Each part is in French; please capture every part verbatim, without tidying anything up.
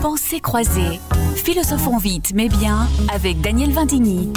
Pensées croisées. Philosophons vite mais bien avec Daniel Vindigny.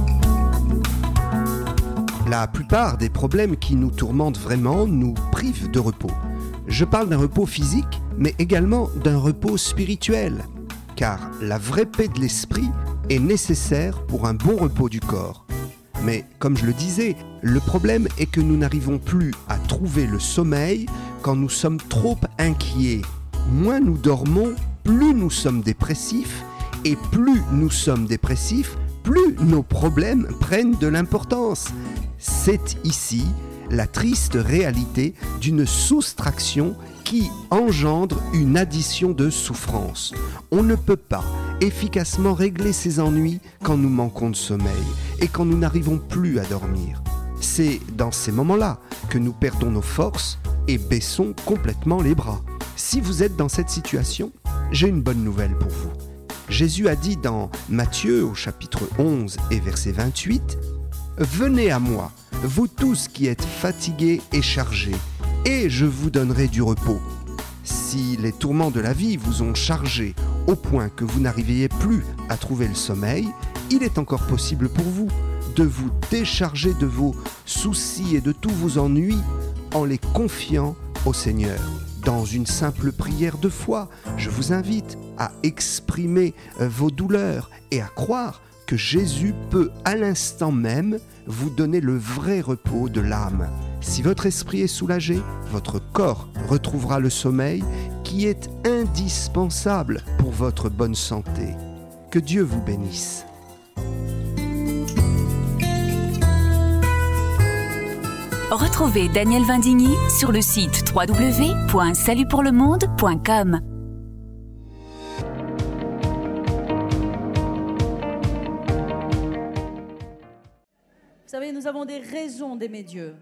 La plupart des problèmes qui nous tourmentent vraiment nous privent de repos. Je parle d'un repos physique, mais également d'un repos spirituel. Car la vraie paix de l'esprit est nécessaire pour un bon repos du corps. Mais comme je le disais, le problème est que nous n'arrivons plus à trouver le sommeil quand nous sommes trop inquiets. Moins nous dormons, plus nous sommes dépressifs, et plus nous sommes dépressifs, plus nos problèmes prennent de l'importance. C'est ici la triste réalité d'une soustraction qui engendre une addition de souffrance. On ne peut pas efficacement régler ses ennuis quand nous manquons de sommeil et quand nous n'arrivons plus à dormir. C'est dans ces moments-là que nous perdons nos forces et baissons complètement les bras. Si vous êtes dans cette situation, j'ai une bonne nouvelle pour vous. Jésus a dit dans Matthieu au chapitre onze et verset vingt-huit « Venez à moi, vous tous qui êtes fatigués et chargés, et je vous donnerai du repos. » Si les tourments de la vie vous ont chargé au point que vous n'arriviez plus à trouver le sommeil, il est encore possible pour vous de vous décharger de vos soucis et de tous vos ennuis en les confiant au Seigneur. Dans une simple prière de foi, je vous invite à exprimer vos douleurs et à croire que Jésus peut à l'instant même vous donner le vrai repos de l'âme. Si votre esprit est soulagé, votre corps retrouvera le sommeil qui est indispensable pour votre bonne santé. Que Dieu vous bénisse. Retrouvez Daniel Vindigny sur le site w w w point salut pour le monde point com. Vous savez, nous avons des raisons d'aimer Dieu.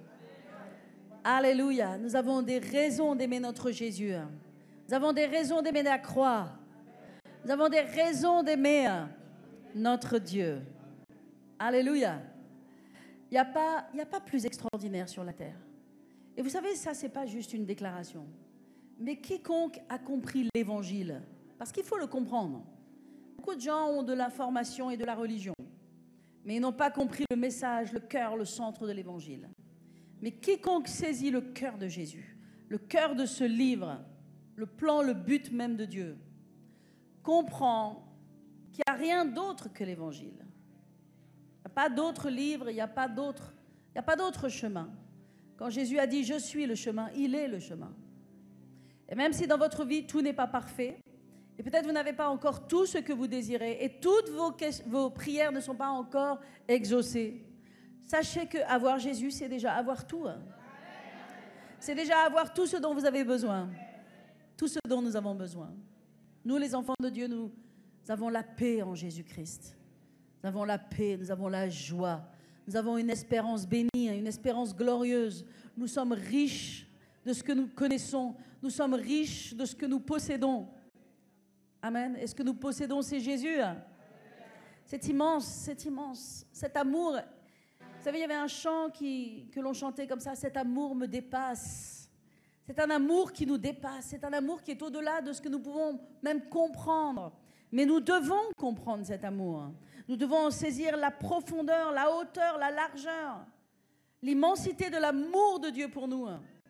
Alléluia. Nous avons des raisons d'aimer notre Jésus. Nous avons des raisons d'aimer la croix. Nous avons des raisons d'aimer notre Dieu. Alléluia. Il n'y a pas, il n'y a pas plus extraordinaire sur la terre. Et vous savez, ça, ce n'est pas juste une déclaration. Mais quiconque a compris l'Évangile, parce qu'il faut le comprendre. Beaucoup de gens ont de l'information et de la religion, mais ils n'ont pas compris le message, le cœur, le centre de l'Évangile. Mais quiconque saisit le cœur de Jésus, le cœur de ce livre, le plan, le but même de Dieu, comprend qu'il n'y a rien d'autre que l'Évangile. Il n'y a pas d'autre livre, il n'y a pas d'autre, il n'y a pas d'autre chemin. Quand Jésus a dit « Je suis le chemin », il est le chemin. Et même si dans votre vie, tout n'est pas parfait, et peut-être vous n'avez pas encore tout ce que vous désirez, et toutes vos, vos prières ne sont pas encore exaucées, sachez qu'avoir Jésus, c'est déjà avoir tout. C'est déjà avoir tout ce dont vous avez besoin. Tout ce dont nous avons besoin. Nous, les enfants de Dieu, nous avons la paix en Jésus-Christ. Nous avons la paix, nous avons la joie. Nous avons une espérance bénie, une espérance glorieuse. Nous sommes riches de ce que nous connaissons. Nous sommes riches de ce que nous possédons. Amen. Et ce que nous possédons, c'est Jésus. C'est immense, c'est immense. Cet amour, vous savez, il y avait un chant qui, que l'on chantait comme ça, « Cet amour me dépasse ». C'est un amour qui nous dépasse. C'est un amour qui est au-delà de ce que nous pouvons même comprendre. Mais nous devons comprendre cet amour. Nous devons en saisir la profondeur, la hauteur, la largeur, l'immensité de l'amour de Dieu pour nous.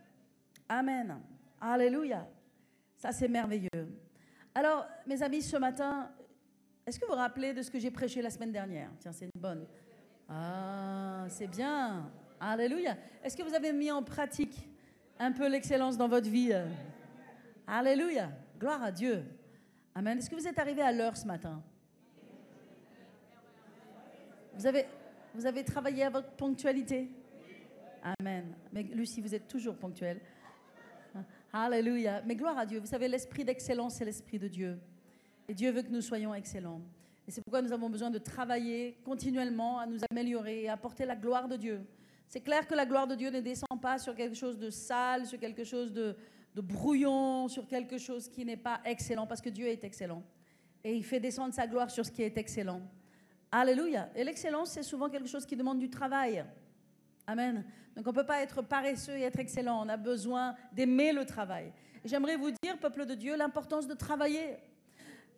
Amen. Alléluia. Ça, c'est merveilleux. Alors, mes amis, ce matin, est-ce que vous vous rappelez de ce que j'ai prêché la semaine dernière? Tiens, c'est une bonne. Ah, c'est bien. Alléluia. Est-ce que vous avez mis en pratique un peu l'excellence dans votre vie? Alléluia. Gloire à Dieu. Amen. Est-ce que vous êtes arrivé à l'heure ce matin? Vous avez, vous avez travaillé à votre ponctualité? Amen. Mais Lucie, vous êtes toujours ponctuelle. Alléluia. Mais gloire à Dieu. Vous savez, l'esprit d'excellence, c'est l'esprit de Dieu. Et Dieu veut que nous soyons excellents. Et c'est pourquoi nous avons besoin de travailler continuellement à nous améliorer et à apporter la gloire de Dieu. C'est clair que la gloire de Dieu ne descend pas sur quelque chose de sale, sur quelque chose de, de brouillon, sur quelque chose qui n'est pas excellent, parce que Dieu est excellent. Et il fait descendre sa gloire sur ce qui est excellent. Alléluia. Et l'excellence, c'est souvent quelque chose qui demande du travail. Amen. Donc on ne peut pas être paresseux et être excellent. On a besoin d'aimer le travail. Et j'aimerais vous dire, peuple de Dieu, l'importance de travailler.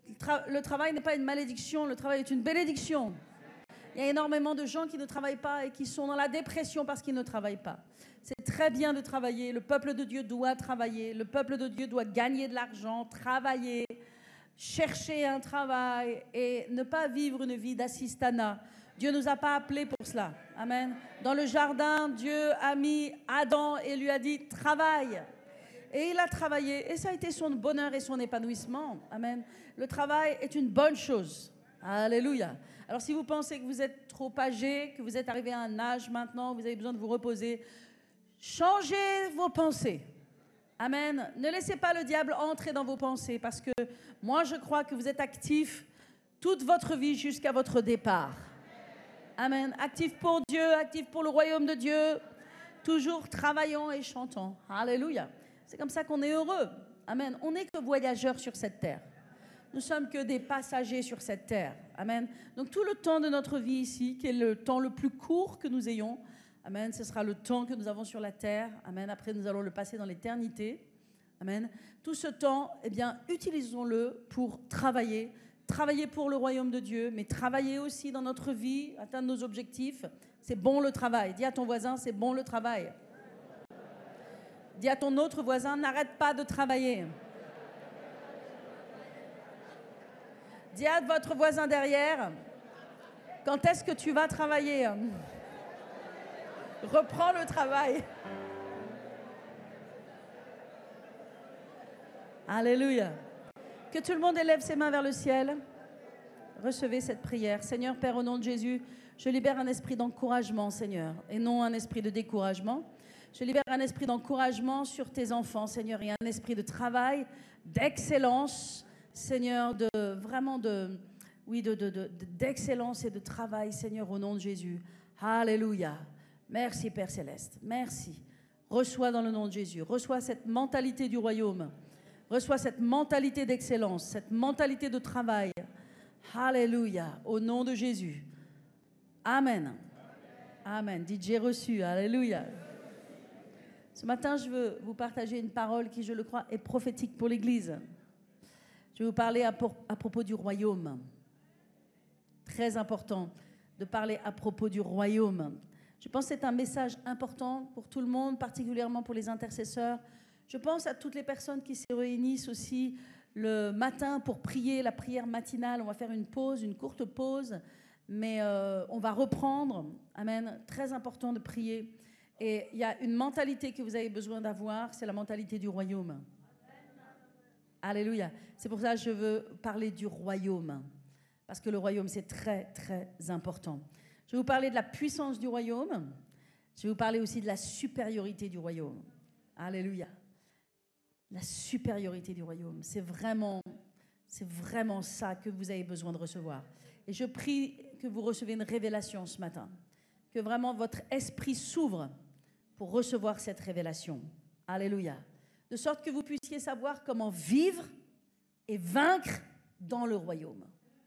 Le, tra- le travail n'est pas une malédiction, le travail est une bénédiction. Il y a énormément de gens qui ne travaillent pas et qui sont dans la dépression parce qu'ils ne travaillent pas. C'est très bien de travailler. Le peuple de Dieu doit travailler. Le peuple de Dieu doit gagner de l'argent, travailler, chercher un travail et ne pas vivre une vie d'assistanat. Dieu ne nous a pas appelés pour cela. Amen. Dans le jardin, Dieu a mis Adam et lui a dit « travaille ». Et il a travaillé et ça a été son bonheur et son épanouissement. Amen. Le travail est une bonne chose. Alléluia. Alors si vous pensez que vous êtes trop âgé, que vous êtes arrivé à un âge maintenant, vous avez besoin de vous reposer, changez vos pensées. Amen. Ne laissez pas le diable entrer dans vos pensées parce que moi je crois que vous êtes actifs toute votre vie jusqu'à votre départ. Amen. Actifs pour Dieu, actifs pour le royaume de Dieu, toujours travaillant et chantant. Alléluia. C'est comme ça qu'on est heureux. Amen. On n'est que voyageurs sur cette terre. Nous sommes que des passagers sur cette terre. Amen. Donc tout le temps de notre vie ici, qui est le temps le plus court que nous ayons, amen, ce sera le temps que nous avons sur la terre. Amen. Après, nous allons le passer dans l'éternité. Amen. Tout ce temps, eh bien, utilisons-le pour travailler, travailler pour le royaume de Dieu, mais travailler aussi dans notre vie, atteindre nos objectifs. C'est bon le travail. Dis à ton voisin, c'est bon le travail. Dis à ton autre voisin, n'arrête pas de travailler. Dis à votre voisin derrière, quand est-ce que tu vas travailler? Reprends le travail. Alléluia. Que tout le monde élève ses mains vers le ciel. Recevez cette prière. Seigneur, Père, au nom de Jésus, je libère un esprit d'encouragement, Seigneur, et non un esprit de découragement. Je libère un esprit d'encouragement sur tes enfants, Seigneur, et un esprit de travail, d'excellence, Seigneur, de vraiment de, oui, de, de, de, d'excellence et de travail, Seigneur, au nom de Jésus. Alléluia. Merci, Père Céleste. Merci. Reçois dans le nom de Jésus. Reçois cette mentalité du royaume. Reçois cette mentalité d'excellence, cette mentalité de travail. Alléluia. Au nom de Jésus. Amen. Amen. Dites, j'ai reçu. Alléluia. Ce matin, je veux vous partager une parole qui, je le crois, est prophétique pour l'Église. Je vais vous parler à, pour, à propos du royaume. Très important de parler à propos du royaume. Je pense que c'est un message important pour tout le monde, particulièrement pour les intercesseurs. Je pense à toutes les personnes qui se réunissent aussi le matin pour prier, la prière matinale. On va faire une pause, une courte pause, mais euh, on va reprendre. Amen. Très important de prier. Et il y a une mentalité que vous avez besoin d'avoir, c'est la mentalité du royaume. Alléluia. C'est pour ça que je veux parler du royaume. Parce que le royaume, c'est très, très important. Je vais vous parler de la puissance du royaume. Je vais vous parler aussi de la supériorité du royaume. Alléluia. La supériorité du royaume. C'est vraiment, c'est vraiment ça que vous avez besoin de recevoir. Et je prie que vous recevez une révélation ce matin. Que vraiment votre esprit s'ouvre pour recevoir cette révélation. Alléluia. De sorte que vous puissiez savoir comment vivre et vaincre dans le royaume.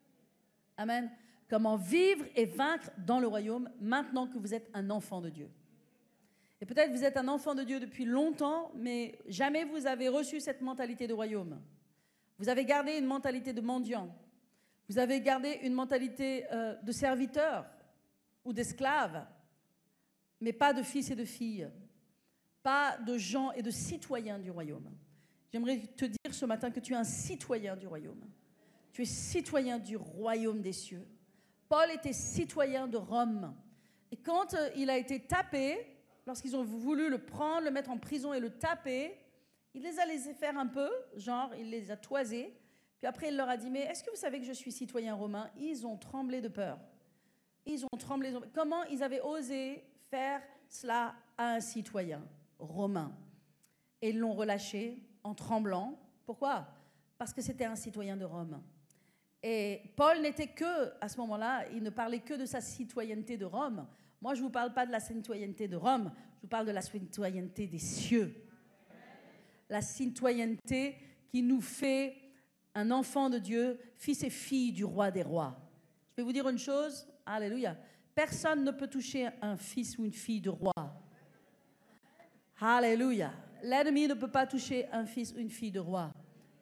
Amen. Comment vivre et vaincre dans le royaume maintenant que vous êtes un enfant de Dieu. Et peut-être vous êtes un enfant de Dieu depuis longtemps, mais jamais vous avez reçu cette mentalité de royaume. Vous avez gardé une mentalité de mendiant. Vous avez gardé une mentalité euh, de serviteur ou d'esclave, mais pas de fils et de filles. Pas de gens et de citoyens du royaume. J'aimerais te dire ce matin que tu es un citoyen du royaume. Tu es citoyen du royaume des cieux. Paul était citoyen de Rome. Et quand euh, il a été tapé, lorsqu'ils ont voulu le prendre, le mettre en prison et le taper, il les a laissés faire un peu, genre il les a toisés. Puis après il leur a dit, mais est-ce que vous savez que je suis citoyen romain? Ils ont tremblé de peur. Ils ont tremblé. Comment ils avaient osé faire cela à un citoyen romain? Et ils l'ont relâché en tremblant. Pourquoi? Parce que c'était un citoyen de Rome. Et Paul n'était que, à ce moment-là, il ne parlait que de sa citoyenneté de Rome. Moi, je ne vous parle pas de la citoyenneté de Rome, je vous parle de la citoyenneté des cieux. La citoyenneté qui nous fait un enfant de Dieu, fils et filles du roi des rois. Je vais vous dire une chose, alléluia. Personne ne peut toucher un fils ou une fille de roi. Alléluia. L'ennemi ne peut pas toucher un fils ou une fille de roi.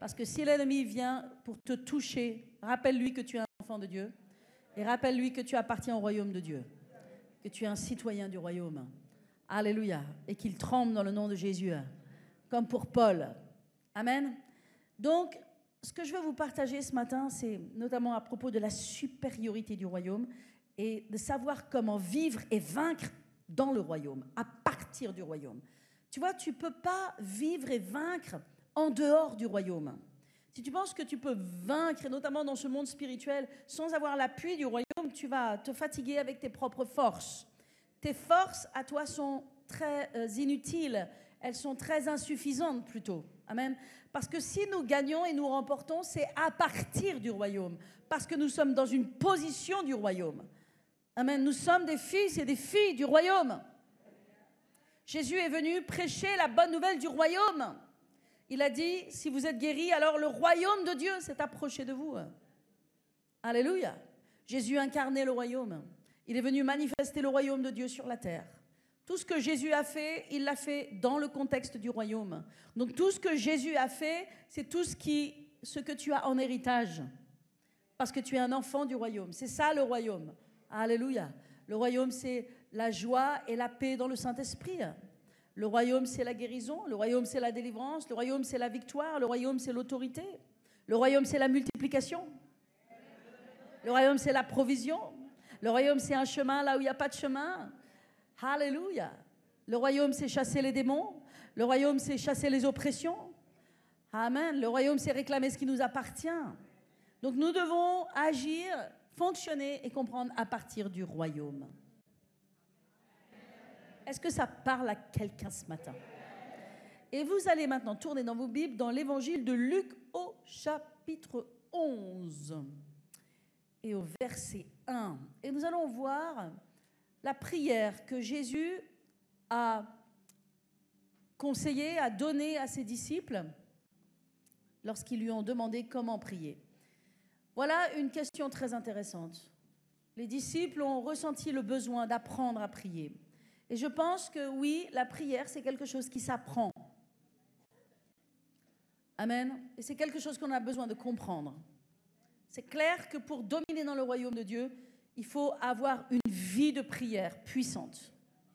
Parce que si l'ennemi vient pour te toucher, rappelle-lui que tu es un enfant de Dieu et rappelle-lui que tu appartiens au royaume de Dieu, que tu es un citoyen du royaume. Alléluia. Et qu'il tremble dans le nom de Jésus, comme pour Paul. Amen. Donc, ce que je veux vous partager ce matin, c'est notamment à propos de la supériorité du royaume et de savoir comment vivre et vaincre dans le royaume, à partir du royaume. Tu vois, tu ne peux pas vivre et vaincre en dehors du royaume. Si tu penses que tu peux vaincre, et notamment dans ce monde spirituel, sans avoir l'appui du royaume, tu vas te fatiguer avec tes propres forces. Tes forces, à toi, sont très euh, inutiles. Elles sont très insuffisantes, plutôt. Amen. Parce que si nous gagnons et nous remportons, c'est à partir du royaume. Parce que nous sommes dans une position du royaume. Amen. Nous sommes des fils et des filles du royaume. Jésus est venu prêcher la bonne nouvelle du royaume. Il a dit, si vous êtes guéris, alors le royaume de Dieu s'est approché de vous. Alléluia. Jésus incarnait le royaume. Il est venu manifester le royaume de Dieu sur la terre. Tout ce que Jésus a fait, il l'a fait dans le contexte du royaume. Donc tout ce que Jésus a fait, c'est tout ce, qui, ce que tu as en héritage. Parce que tu es un enfant du royaume. C'est ça le royaume. Alléluia. Le royaume, c'est la joie et la paix dans le Saint-Esprit. Le royaume, c'est la guérison. Le royaume, c'est la délivrance. Le royaume, c'est la victoire. Le royaume, c'est l'autorité. Le royaume, c'est la multiplication. Le royaume, c'est la provision. Le royaume, c'est un chemin là où il n'y a pas de chemin. Alléluia. Le royaume, c'est chasser les démons. Le royaume, c'est chasser les oppressions. Amen. Le royaume, c'est réclamer ce qui nous appartient. Donc, nous devons agir, fonctionner et comprendre à partir du royaume. Est-ce que ça parle à quelqu'un ce matin? Et vous allez maintenant tourner dans vos Bibles dans l'évangile de Luc au chapitre onze et au verset un. Et nous allons voir la prière que Jésus a conseillée, a donnée à ses disciples lorsqu'ils lui ont demandé comment prier. Voilà une question très intéressante. Les disciples ont ressenti le besoin d'apprendre à prier. Et je pense que oui, la prière, c'est quelque chose qui s'apprend. Amen. Et c'est quelque chose qu'on a besoin de comprendre. C'est clair que pour dominer dans le royaume de Dieu, il faut avoir une vie de prière puissante.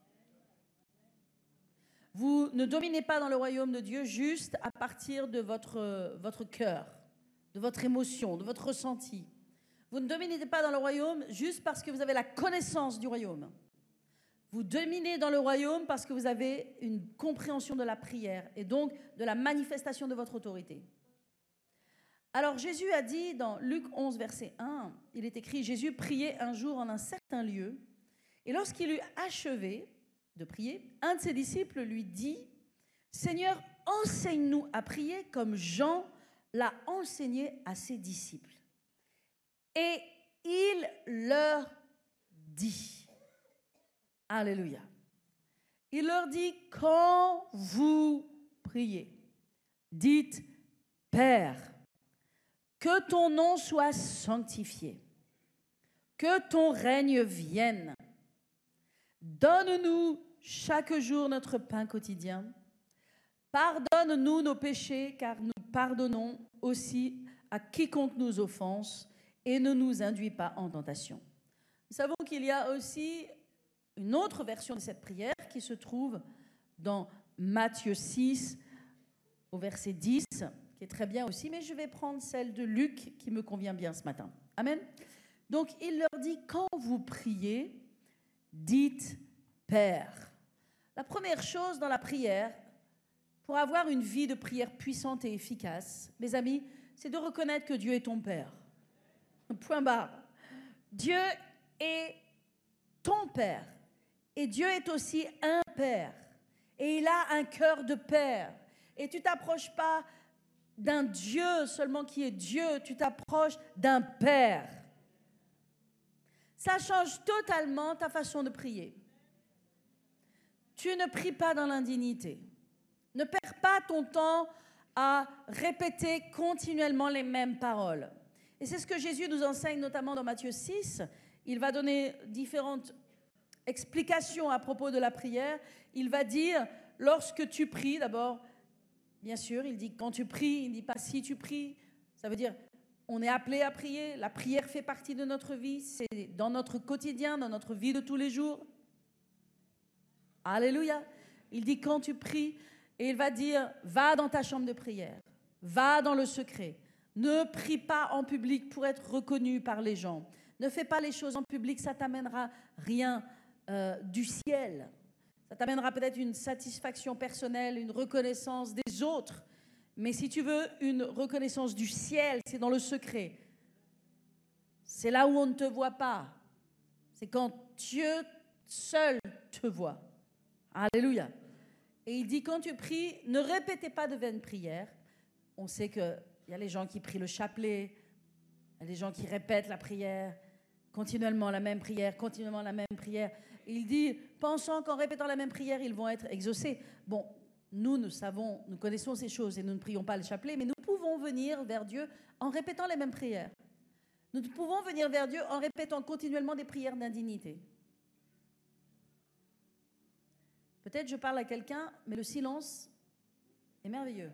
Vous ne dominez pas dans le royaume de Dieu juste à partir de votre, votre cœur, de votre émotion, de votre ressenti. Vous ne dominez pas dans le royaume juste parce que vous avez la connaissance du royaume. Vous dominez dans le royaume parce que vous avez une compréhension de la prière et donc de la manifestation de votre autorité. Alors Jésus a dit dans Luc onze, verset un, il est écrit « Jésus priait un jour en un certain lieu, et lorsqu'il eut achevé de prier, un de ses disciples lui dit « Seigneur, enseigne-nous à prier comme Jean l'a enseigné à ses disciples. » Et il leur dit, alléluia, il leur dit « Quand vous priez, dites « Père, que ton nom soit sanctifié, que ton règne vienne. Donne-nous chaque jour notre pain quotidien. Pardonne-nous nos péchés, car nous pardonnons aussi à quiconque nous offense, et ne nous induis pas en tentation. » Nous savons qu'il y a aussi une autre version de cette prière qui se trouve dans Matthieu six, au verset dix, qui est très bien aussi, mais je vais prendre celle de Luc qui me convient bien ce matin. Amen. Donc, il leur dit, quand vous priez, dites Père. La première chose dans la prière, pour avoir une vie de prière puissante et efficace, mes amis, c'est de reconnaître que Dieu est ton Père. Point barre. Dieu est ton Père. Et Dieu est aussi un Père. Et il a un cœur de Père. Et tu ne t'approches pas d'un Dieu seulement qui est Dieu, tu t'approches d'un Père. Ça change totalement ta façon de prier. Tu ne pries pas dans l'indignité. Ne perds pas ton temps à répéter continuellement les mêmes paroles. Et c'est ce que Jésus nous enseigne notamment dans Matthieu six. Il va donner différentes explications à propos de la prière. Il va dire, lorsque tu pries, d'abord, bien sûr, il dit quand tu pries, il ne dit pas si tu pries. Ça veut dire, on est appelé à prier. La prière fait partie de notre vie. C'est dans notre quotidien, dans notre vie de tous les jours. Alléluia. Il dit quand tu pries, et il va dire, va dans ta chambre de prière. Va dans le secret. Ne prie pas en public pour être reconnu par les gens. Ne fais pas les choses en public, ça t'amènera rien euh, du ciel. Ça t'amènera peut-être une satisfaction personnelle, une reconnaissance des autres. Mais si tu veux une reconnaissance du ciel, c'est dans le secret. C'est là où on ne te voit pas. C'est quand Dieu seul te voit. Alléluia. Et il dit, quand tu pries, ne répétez pas de vaines prières. On sait qu'il y a les gens qui prient le chapelet, il y a des gens qui répètent la prière, continuellement la même prière, continuellement la même prière. Et il dit, pensant qu'en répétant la même prière, ils vont être exaucés. Bon, nous, nous savons, nous connaissons ces choses et nous ne prions pas le chapelet, mais nous pouvons venir vers Dieu en répétant les mêmes prières. Nous pouvons venir vers Dieu en répétant continuellement des prières d'indignité. Peut-être je parle à quelqu'un, mais le silence est merveilleux.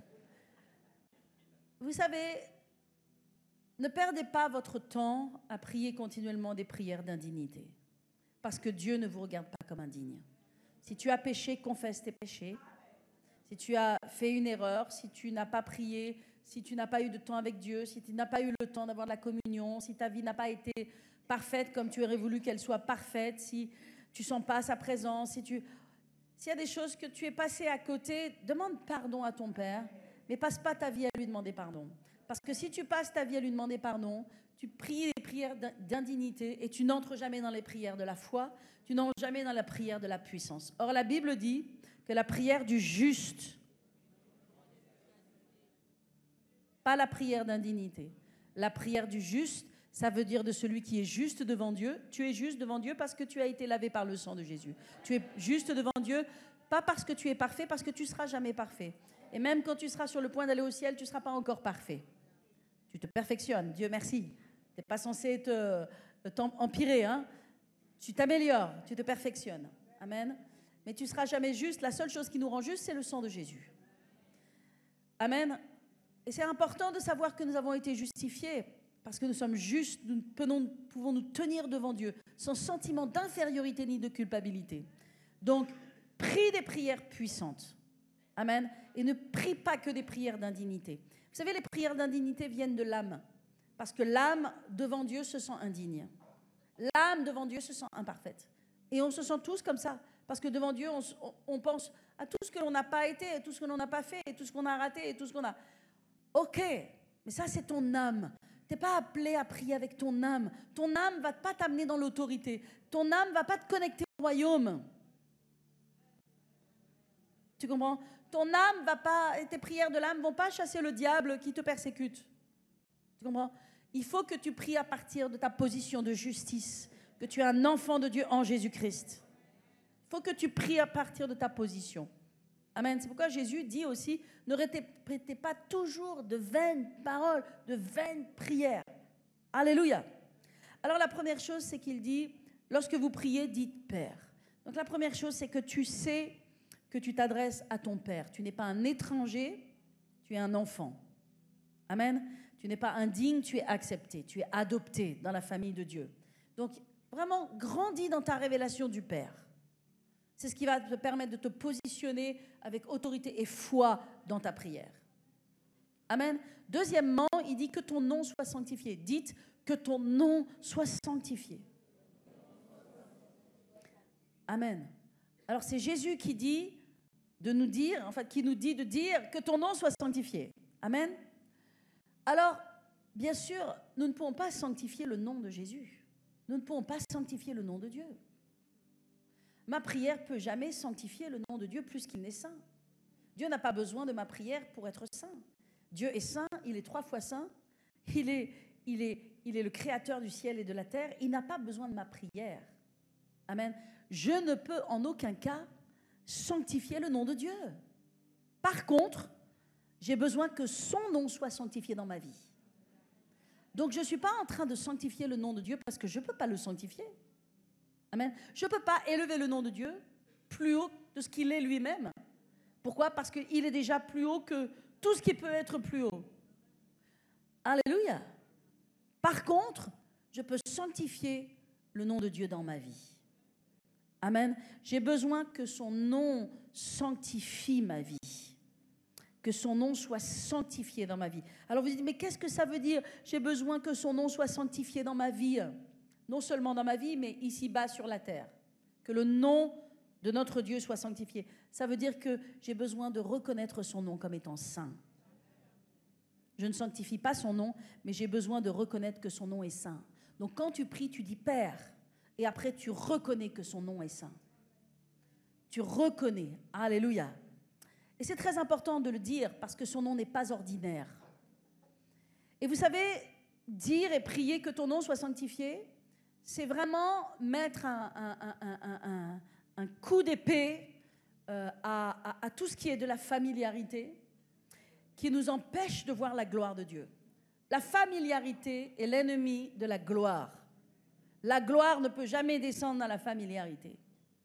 Vous savez, ne perdez pas votre temps à prier continuellement des prières d'indignité, parce que Dieu ne vous regarde pas comme indigne. Si tu as péché, confesse tes péchés. Si tu as fait une erreur, si tu n'as pas prié, si tu n'as pas eu de temps avec Dieu, si tu n'as pas eu le temps d'avoir de la communion, si ta vie n'a pas été parfaite comme tu aurais voulu qu'elle soit parfaite, si tu ne sens pas sa présence, si tu... S'il y a des choses que tu es passé à côté, demande pardon à ton Père, mais passe pas ta vie à lui demander pardon. Parce que si tu passes ta vie à lui demander pardon, tu pries les prières d'indignité et tu n'entres jamais dans les prières de la foi, tu n'entres jamais dans la prière de la puissance. Or, la Bible dit que la prière du juste, pas la prière d'indignité, la prière du juste, ça veut dire de celui qui est juste devant Dieu. Tu es juste devant Dieu parce que tu as été lavé par le sang de Jésus. Tu es juste devant Dieu, pas parce que tu es parfait, parce que tu ne seras jamais parfait. Et même quand tu seras sur le point d'aller au ciel, tu ne seras pas encore parfait. Tu te perfectionnes, Dieu merci. Tu n'es pas censé te, t'empirer, hein? Tu t'améliores, tu te perfectionnes. Amen. Mais tu ne seras jamais juste. La seule chose qui nous rend juste, c'est le sang de Jésus. Amen. Et c'est important de savoir que nous avons été justifiés parce que nous sommes justes, nous pouvons, pouvons nous tenir devant Dieu sans sentiment d'infériorité ni de culpabilité. Donc, prie des prières puissantes. Amen. Et ne prie pas que des prières d'indignité. Vous savez, les prières d'indignité viennent de l'âme. Parce que l'âme, devant Dieu, se sent indigne. L'âme, devant Dieu, se sent imparfaite. Et on se sent tous comme ça. Parce que devant Dieu, on, on pense à tout ce que l'on n'a pas été, et tout ce que l'on n'a pas fait, et tout ce qu'on a raté, et tout ce qu'on a... Ok, mais ça, c'est ton âme. Tu n'es pas appelé à prier avec ton âme. Ton âme ne va pas t'amener dans l'autorité. Ton âme ne va pas te connecter au royaume. Tu comprends? Ton âme va pas, tes prières de l'âme ne vont pas chasser le diable qui te persécute. Tu comprends? Il faut que tu pries à partir de ta position de justice, que tu es un enfant de Dieu en Jésus-Christ. Il faut que tu pries à partir de ta position. Amen. C'est pourquoi Jésus dit aussi, ne répétez pas toujours de vaines paroles, de vaines prières. Alléluia. Alors la première chose, c'est qu'il dit, lorsque vous priez, dites Père. Donc la première chose, c'est que tu sais que tu t'adresses à ton Père. Tu n'es pas un étranger, tu es un enfant. Amen. Tu n'es pas indigne, tu es accepté, tu es adopté dans la famille de Dieu. Donc vraiment, grandis dans ta révélation du Père. C'est ce qui va te permettre de te positionner avec autorité et foi dans ta prière. Amen. Deuxièmement, il dit que ton nom soit sanctifié. Dites que ton nom soit sanctifié. Amen. Alors c'est Jésus qui dit de nous dire, en fait, qui nous dit de dire que ton nom soit sanctifié. Amen. Alors, bien sûr, nous ne pouvons pas sanctifier le nom de Jésus. Nous ne pouvons pas sanctifier le nom de Dieu. Ma prière ne peut jamais sanctifier le nom de Dieu plus qu'il n'est saint. Dieu n'a pas besoin de ma prière pour être saint. Dieu est saint, il est trois fois saint. Il est, il est, il est le créateur du ciel et de la terre. Il n'a pas besoin de ma prière. Amen. Je ne peux en aucun cas sanctifier le nom de Dieu. Par contre, j'ai besoin que son nom soit sanctifié dans ma vie. Donc, je ne suis pas en train de sanctifier le nom de Dieu parce que je ne peux pas le sanctifier. Amen. Je ne peux pas élever le nom de Dieu plus haut de ce qu'il est lui-même Pourquoi? Parce qu'il est déjà plus haut que tout ce qui peut être plus haut. Alléluia. Par contre, je peux sanctifier le nom de Dieu dans ma vie. Amen. J'ai besoin que son nom sanctifie ma vie. Que son nom soit sanctifié dans ma vie. Alors vous dites, mais qu'est-ce que ça veut dire? J'ai besoin que son nom soit sanctifié dans ma vie. Non seulement dans ma vie, mais ici-bas sur la terre. Que le nom de notre Dieu soit sanctifié. Ça veut dire que j'ai besoin de reconnaître son nom comme étant saint. Je ne sanctifie pas son nom, mais j'ai besoin de reconnaître que son nom est saint. Donc quand tu pries, tu dis Père, et après tu reconnais que son nom est saint. Tu reconnais. Alléluia. Et c'est très important de le dire parce que son nom n'est pas ordinaire. Et vous savez, dire et prier que ton nom soit sanctifié, c'est vraiment mettre un, un, un, un, un, un coup d'épée euh, à, à, à tout ce qui est de la familiarité, qui nous empêche de voir la gloire de Dieu. La familiarité est l'ennemi de la gloire. La gloire ne peut jamais descendre dans la familiarité.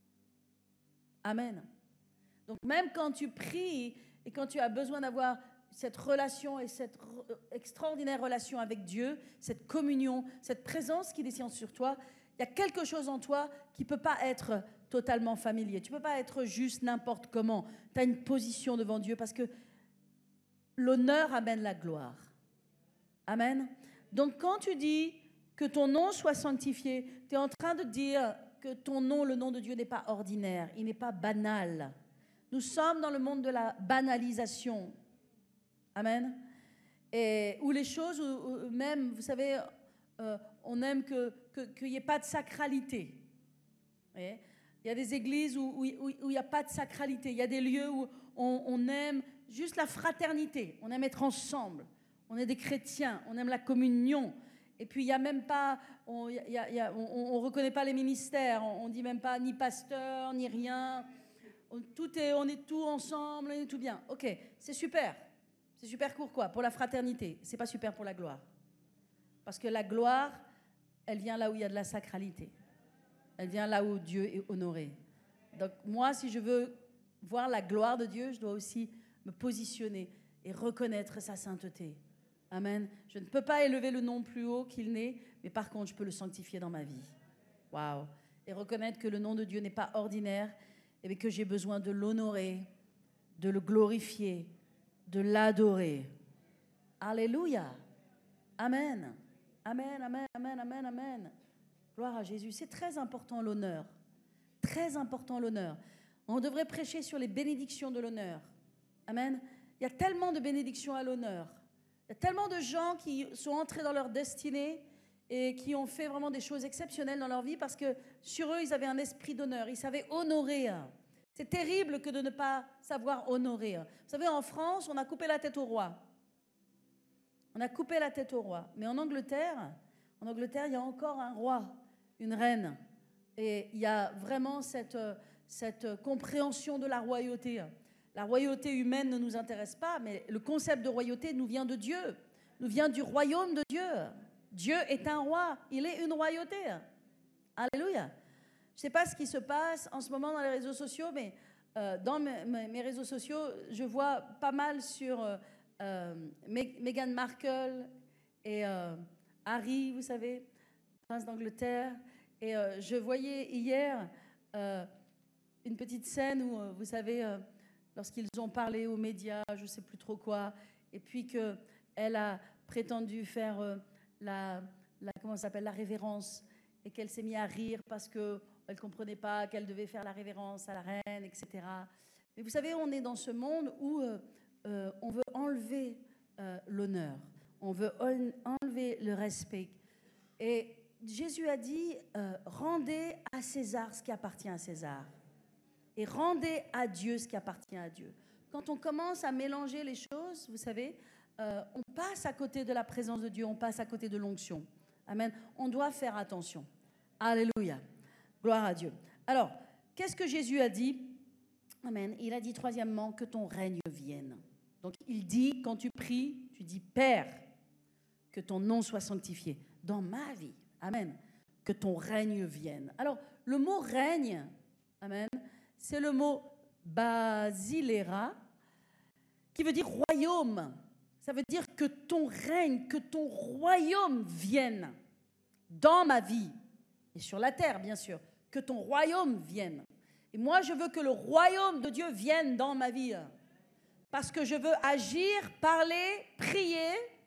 Amen. Donc même quand tu pries et quand tu as besoin d'avoir cette relation et cette extraordinaire relation avec Dieu, cette communion, cette présence qui descend sur toi, il y a quelque chose en toi qui ne peut pas être totalement familier. Tu ne peux pas être juste n'importe comment. Tu as une position devant Dieu parce que l'honneur amène la gloire. Amen. Donc quand tu dis que ton nom soit sanctifié, tu es en train de dire que ton nom, le nom de Dieu n'est pas ordinaire, il n'est pas banal. Nous sommes dans le monde de la banalisation. Amen. Et où les choses, où, où même, vous savez, euh, on aime que, que, qu'il n'y ait pas de sacralité. Vous voyez? Il y a des églises où, où, où, où il n'y a pas de sacralité. Il y a des lieux où on, on aime juste la fraternité. On aime être ensemble. On est des chrétiens. On aime la communion. Et puis, il n'y a même pas... On ne reconnaît pas les ministères. On ne dit même pas ni pasteur, ni rien. On, tout est, on est tout ensemble, on est tout bien. OK, c'est super. C'est super pour quoi? Pour la fraternité. C'est pas super pour la gloire. Parce que la gloire, elle vient là où il y a de la sacralité. Elle vient là où Dieu est honoré. Donc moi, si je veux voir la gloire de Dieu, je dois aussi me positionner et reconnaître sa sainteté. Amen. Je ne peux pas élever le nom plus haut qu'il n'est, mais par contre, je peux le sanctifier dans ma vie. Waouh. Et reconnaître que le nom de Dieu n'est pas ordinaire, et que j'ai besoin de l'honorer, de le glorifier, de l'adorer. Alléluia. Amen. Amen, amen, amen, amen, amen. Gloire à Jésus. C'est très important l'honneur. Très important l'honneur. On devrait prêcher sur les bénédictions de l'honneur. Amen. Il y a tellement de bénédictions à l'honneur. Il y a tellement de gens qui sont entrés dans leur destinée et qui ont fait vraiment des choses exceptionnelles dans leur vie parce que sur eux, ils avaient un esprit d'honneur. Ils savaient honorer. C'est terrible que de ne pas savoir honorer. Vous savez, en France, on a coupé la tête au roi. On a coupé la tête au roi. Mais en Angleterre, en Angleterre, il y a encore un roi, une reine. Et il y a vraiment cette, cette compréhension de la royauté. La royauté humaine ne nous intéresse pas, mais le concept de royauté nous vient de Dieu, nous vient du royaume de Dieu. Dieu est un roi, il est une royauté. Alléluia. Je ne sais pas ce qui se passe en ce moment dans les réseaux sociaux, mais euh, dans mes, mes réseaux sociaux, je vois pas mal sur euh, euh, Meghan Markle et euh, Harry, vous savez, prince d'Angleterre. Et euh, je voyais hier euh, une petite scène où, euh, vous savez, euh, lorsqu'ils ont parlé aux médias, je ne sais plus trop quoi, et puis qu'elle a prétendu faire euh, la, la, comment ça s'appelle, la révérence, et qu'elle s'est mise à rire parce qu'elle ne comprenait pas qu'elle devait faire la révérence à la reine, et cetera. Mais vous savez, on est dans ce monde où euh, euh, on veut enlever euh, l'honneur, on veut enlever le respect. Et Jésus a dit, euh, rendez à César ce qui appartient à César. Et rendez à Dieu ce qui appartient à Dieu. Quand on commence à mélanger les choses, vous savez, euh, on passe à côté de la présence de Dieu, on passe à côté de l'onction. Amen. On doit faire attention. Alléluia. Gloire à Dieu. Alors, qu'est-ce que Jésus a dit? Amen. Il a dit troisièmement que ton règne vienne. Donc, il dit, quand tu pries, tu dis, Père, que ton nom soit sanctifié dans ma vie. Amen. Que ton règne vienne. Alors, le mot règne, amen, c'est le mot Basilera, qui veut dire royaume. Ça veut dire que ton règne, que ton royaume vienne dans ma vie. Et sur la terre, bien sûr. Que ton royaume vienne. Et moi, je veux que le royaume de Dieu vienne dans ma vie. Parce que je veux agir, parler, prier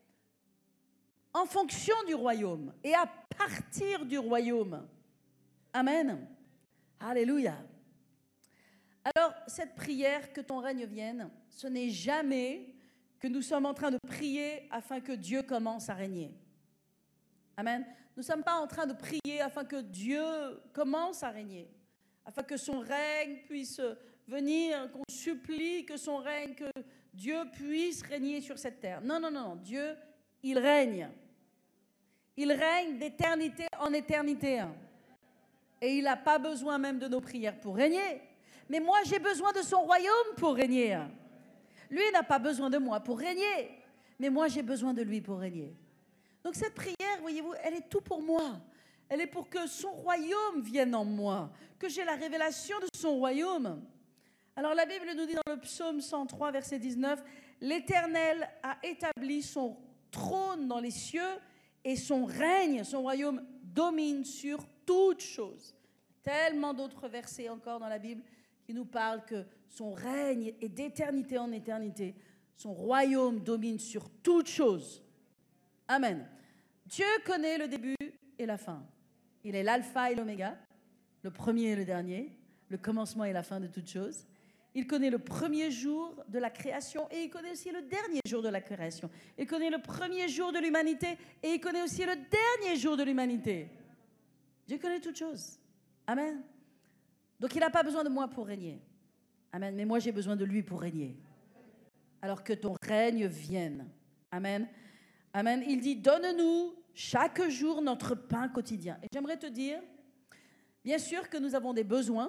en fonction du royaume et à partir du royaume. Amen. Alléluia. Alors, cette prière, que ton règne vienne, ce n'est jamais que nous sommes en train de prier afin que Dieu commence à régner. Amen. Nous ne sommes pas en train de prier afin que Dieu commence à régner, afin que son règne puisse venir, qu'on supplie que son règne, que Dieu puisse régner sur cette terre. Non, non, non, Dieu, il règne. Il règne d'éternité en éternité. Et il n'a pas besoin même de nos prières pour régner. Mais moi, j'ai besoin de son royaume pour régner. Lui n'a pas besoin de moi pour régner. Mais moi, j'ai besoin de lui pour régner. Donc cette prière, voyez-vous, elle est tout pour moi. Elle est pour que son royaume vienne en moi, que j'ai la révélation de son royaume. Alors la Bible nous dit dans le psaume cent trois, verset dix-neuf, « L'Éternel a établi son trône dans les cieux et son règne, son royaume domine sur toutes choses. » Tellement d'autres versets encore dans la Bible qui nous parlent que son règne est d'éternité en éternité. Son royaume domine sur toutes choses. Amen. Dieu connaît le début et la fin. Il est l'alpha et l'oméga, le premier et le dernier, le commencement et la fin de toutes choses. Il connaît le premier jour de la création et il connaît aussi le dernier jour de la création. Il connaît le premier jour de l'humanité et il connaît aussi le dernier jour de l'humanité. Dieu connaît toutes choses. Amen. Donc il n'a pas besoin de moi pour régner. Amen. Mais moi j'ai besoin de lui pour régner. Alors que ton règne vienne. Amen. Amen. Il dit, donne-nous chaque jour notre pain quotidien. Et j'aimerais te dire, bien sûr que nous avons des besoins.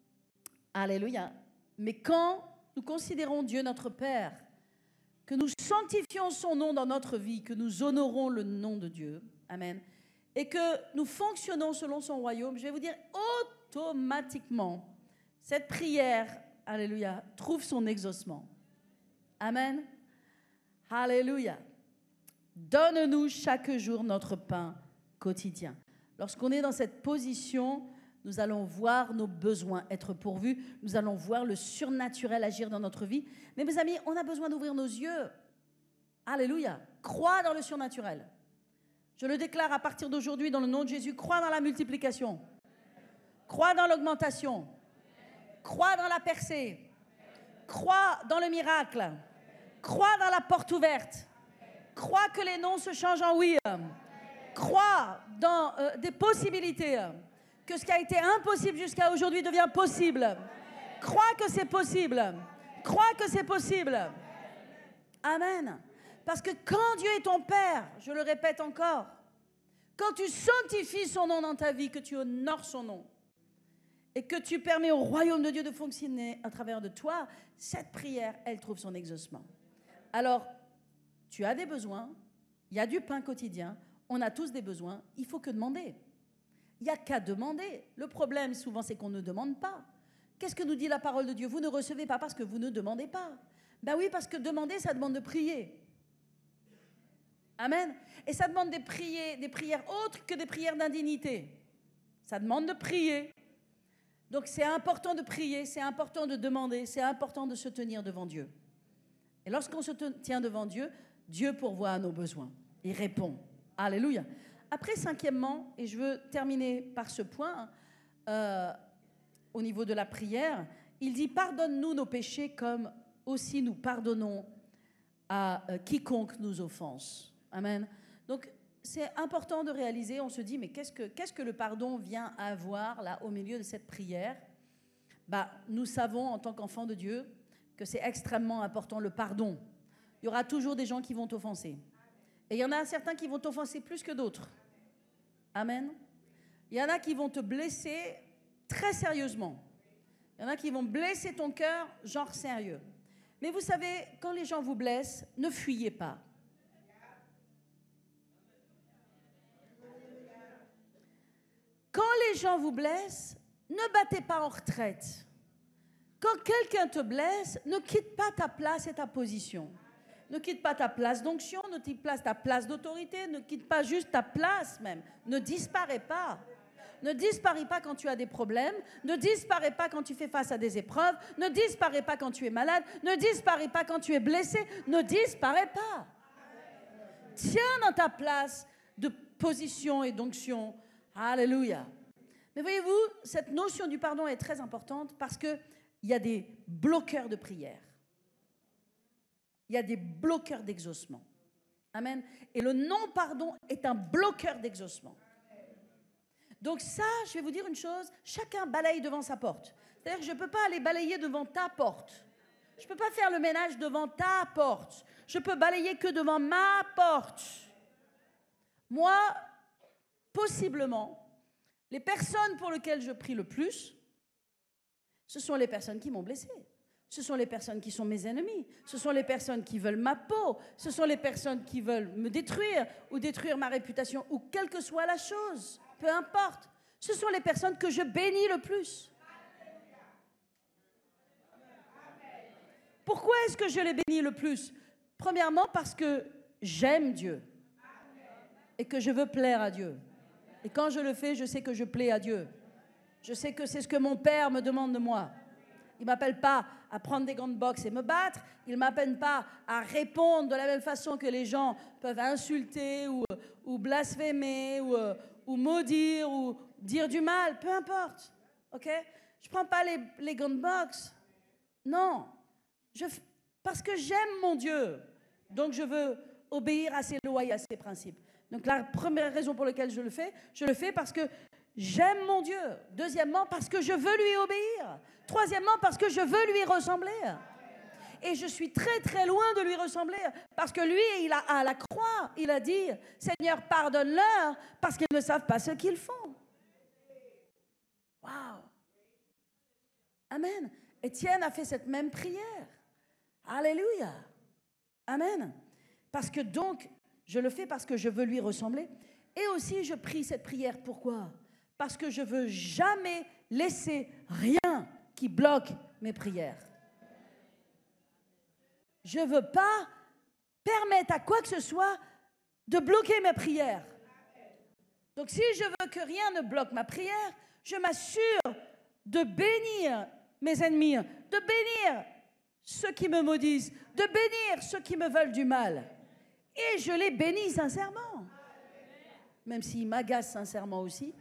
Alléluia. Mais quand nous considérons Dieu notre Père, que nous sanctifions son nom dans notre vie, que nous honorons le nom de Dieu, amen, et que nous fonctionnons selon son royaume, je vais vous dire, automatiquement, cette prière, alléluia, trouve son exaucement. Amen. Alléluia. Donne-nous chaque jour notre pain quotidien. Lorsqu'on est dans cette position, nous allons voir nos besoins être pourvus. Nous allons voir le surnaturel agir dans notre vie. Mais mes amis, on a besoin d'ouvrir nos yeux. Alléluia. Crois dans le surnaturel. Je le déclare à partir d'aujourd'hui dans le nom de Jésus. Crois dans la multiplication. Crois dans l'augmentation. Crois dans la percée. Crois dans le miracle. Crois dans la porte ouverte. Crois que les non se changent en oui. Crois dans euh, des possibilités. Que ce qui a été impossible jusqu'à aujourd'hui devient possible. Crois que c'est possible. Crois que c'est possible. Amen. Parce que quand Dieu est ton Père, je le répète encore, quand tu sanctifies son nom dans ta vie, que tu honores son nom, et que tu permets au royaume de Dieu de fonctionner à travers de toi, cette prière, elle trouve son exaucement. Alors, tu as des besoins, il y a du pain quotidien, on a tous des besoins, il faut que demander. Il n'y a qu'à demander. Le problème, souvent, c'est qu'on ne demande pas. Qu'est-ce que nous dit la parole de Dieu? Vous ne recevez pas parce que vous ne demandez pas. Ben oui, parce que demander, ça demande de prier. Amen. Et ça demande des, prier, des prières autres que des prières d'indignité. Ça demande de prier. Donc, c'est important de prier, c'est important de demander, c'est important de se tenir devant Dieu. Et lorsqu'on se tient devant Dieu, Dieu pourvoit à nos besoins. Il répond. Alléluia. Après, cinquièmement, et je veux terminer par ce point, euh, au niveau de la prière, il dit « Pardonne-nous nos péchés comme aussi nous pardonnons à euh, quiconque nous offense. » Amen. Donc, c'est important de réaliser, on se dit « Mais qu'est-ce que, qu'est-ce que le pardon vient avoir là au milieu de cette prière ?» Bah, nous savons, en tant qu'enfants de Dieu, que c'est extrêmement important, le pardon. Il y aura toujours des gens qui vont t'offenser. Et il y en a certains qui vont t'offenser plus que d'autres. Amen. Il y en a qui vont te blesser très sérieusement. Il y en a qui vont blesser ton cœur, genre sérieux. Mais vous savez, quand les gens vous blessent, ne fuyez pas. Quand les gens vous blessent, ne battez pas en retraite. Quand quelqu'un te blesse, ne quitte pas ta place et ta position. Ne quitte pas ta place d'onction, ne quitte pas ta place d'autorité, ne quitte pas juste ta place même. Ne disparais pas. Ne disparais pas quand tu as des problèmes, ne disparais pas quand tu fais face à des épreuves, ne disparais pas quand tu es malade, ne disparais pas quand tu es blessé, ne disparais pas. Tiens dans ta place de position et d'onction. Alléluia. Mais voyez-vous, cette notion du pardon est très importante parce qu'il y a des bloqueurs de prière. Il y a des bloqueurs d'exaucement. Amen. Et le non-pardon est un bloqueur d'exaucement. Donc ça, je vais vous dire une chose, chacun balaye devant sa porte. C'est-à-dire que je ne peux pas aller balayer devant ta porte. Je ne peux pas faire le ménage devant ta porte. Je peux balayer que devant ma porte. Moi, possiblement, les personnes pour lesquelles je prie le plus, ce sont les personnes qui m'ont blessé. Ce sont les personnes qui sont mes ennemis. Ce sont les personnes qui veulent ma peau. Ce sont les personnes qui veulent me détruire ou détruire ma réputation ou quelle que soit la chose. Peu importe. Ce sont les personnes que je bénis le plus. Pourquoi est-ce que je les bénis le plus? Premièrement, parce que j'aime Dieu et que je veux plaire à Dieu. Et quand je le fais, je sais que je plais à Dieu. Je sais que c'est ce que mon Père me demande de moi. Il ne m'appelle pas à prendre des gants de boxe et me battre. Il ne m'appelle pas à répondre de la même façon que les gens peuvent insulter ou, ou blasphémer ou, ou maudire ou dire du mal. Peu importe. Ok? Je ne prends pas les, les gants de boxe. Non. Je, parce que j'aime mon Dieu. Donc je veux obéir à ses lois et à ses principes. Donc la première raison pour laquelle je le fais, je le fais parce que j'aime mon Dieu. Deuxièmement, parce que je veux lui obéir. Troisièmement, parce que je veux lui ressembler. Et je suis très très loin de lui ressembler. Parce que lui, il a, à la croix, il a dit, Seigneur, pardonne-leur parce qu'ils ne savent pas ce qu'ils font. Waouh! Amen. Étienne a fait cette même prière. Alléluia. Amen. Parce que donc, je le fais parce que je veux lui ressembler. Et aussi, je prie cette prière. Pourquoi? Parce que je ne veux jamais laisser rien qui bloque mes prières. Je ne veux pas permettre à quoi que ce soit de bloquer mes prières. Donc, si je veux que rien ne bloque ma prière, je m'assure de bénir mes ennemis, de bénir ceux qui me maudissent, de bénir ceux qui me veulent du mal. Et je les bénis sincèrement. Même s'ils m'agacent sincèrement aussi.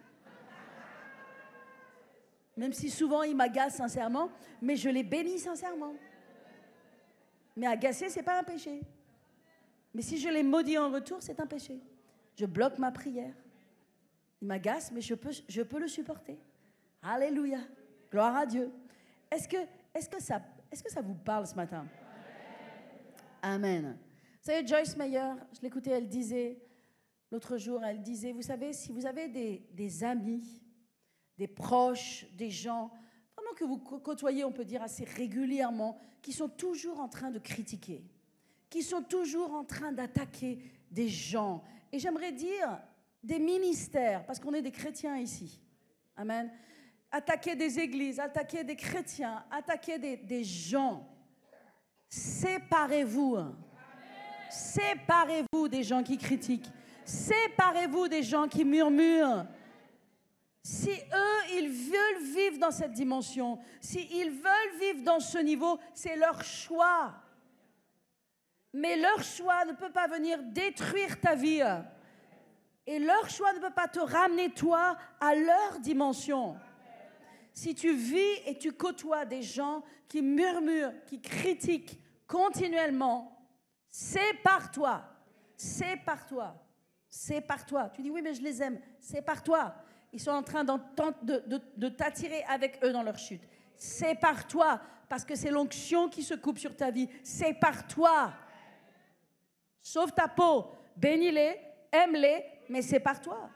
Même si souvent ils m'agacent sincèrement, mais je les bénis sincèrement. Mais agacer, ce n'est pas un péché. Mais si je les maudis en retour, c'est un péché. Je bloque ma prière. Il m'agace, mais je peux, je peux le supporter. Alléluia. Gloire à Dieu. Est-ce que, est-ce que, ça, est-ce que ça vous parle ce matin? Amen. Vous savez, Joyce Meyer, je l'écoutais, elle disait, l'autre jour, elle disait, vous savez, si vous avez des, des amis, des proches, des gens, vraiment que vous côtoyez, on peut dire assez régulièrement, qui sont toujours en train de critiquer, qui sont toujours en train d'attaquer des gens. Et j'aimerais dire des ministères, parce qu'on est des chrétiens ici. Amen. Attaquer des églises, attaquer des chrétiens, attaquer des, des gens. Séparez-vous. Séparez-vous des gens qui critiquent. Séparez-vous des gens qui murmurent. Si eux, ils veulent vivre dans cette dimension, s'ils veulent vivre dans ce niveau, c'est leur choix. Mais leur choix ne peut pas venir détruire ta vie. Et leur choix ne peut pas te ramener, toi, à leur dimension. Si tu vis et tu côtoies des gens qui murmurent, qui critiquent continuellement, sépare-toi. Sépare-toi. Sépare-toi. Tu dis, oui, mais je les aime. Sépare-toi. Ils sont en train de, de, de t'attirer avec eux dans leur chute. Sépare-toi, parce que c'est l'onction qui se coupe sur ta vie. Sépare-toi. Sauve ta peau. Bénis-les, aime-les, mais sépare-toi.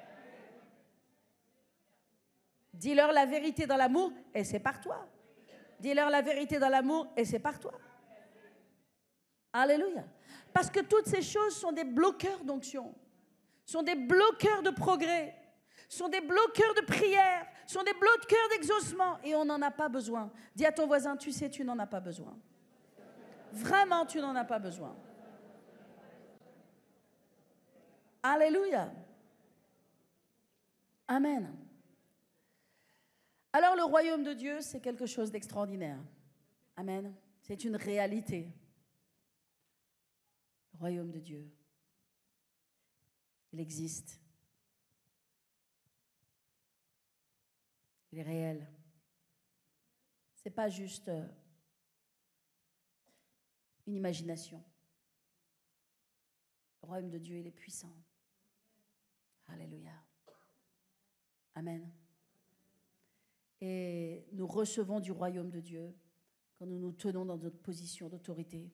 Dis-leur la vérité dans l'amour et sépare-toi. Dis-leur la vérité dans l'amour et sépare-toi. Alléluia. Parce que toutes ces choses sont des bloqueurs d'onction, sont des bloqueurs de progrès, sont des bloqueurs de prière, Ce sont des bloqueurs d'exaucement et on n'en a pas besoin. Dis à ton voisin, tu sais, tu n'en as pas besoin. Vraiment, tu n'en as pas besoin. Alléluia. Amen. Alors le royaume de Dieu, c'est quelque chose d'extraordinaire. Amen. C'est une réalité. Le royaume de Dieu. Il existe. Il est réel. Ce n'est pas juste une imagination. Le royaume de Dieu, il est puissant. Alléluia. Amen. Et nous recevons du royaume de Dieu quand nous nous tenons dans notre position d'autorité.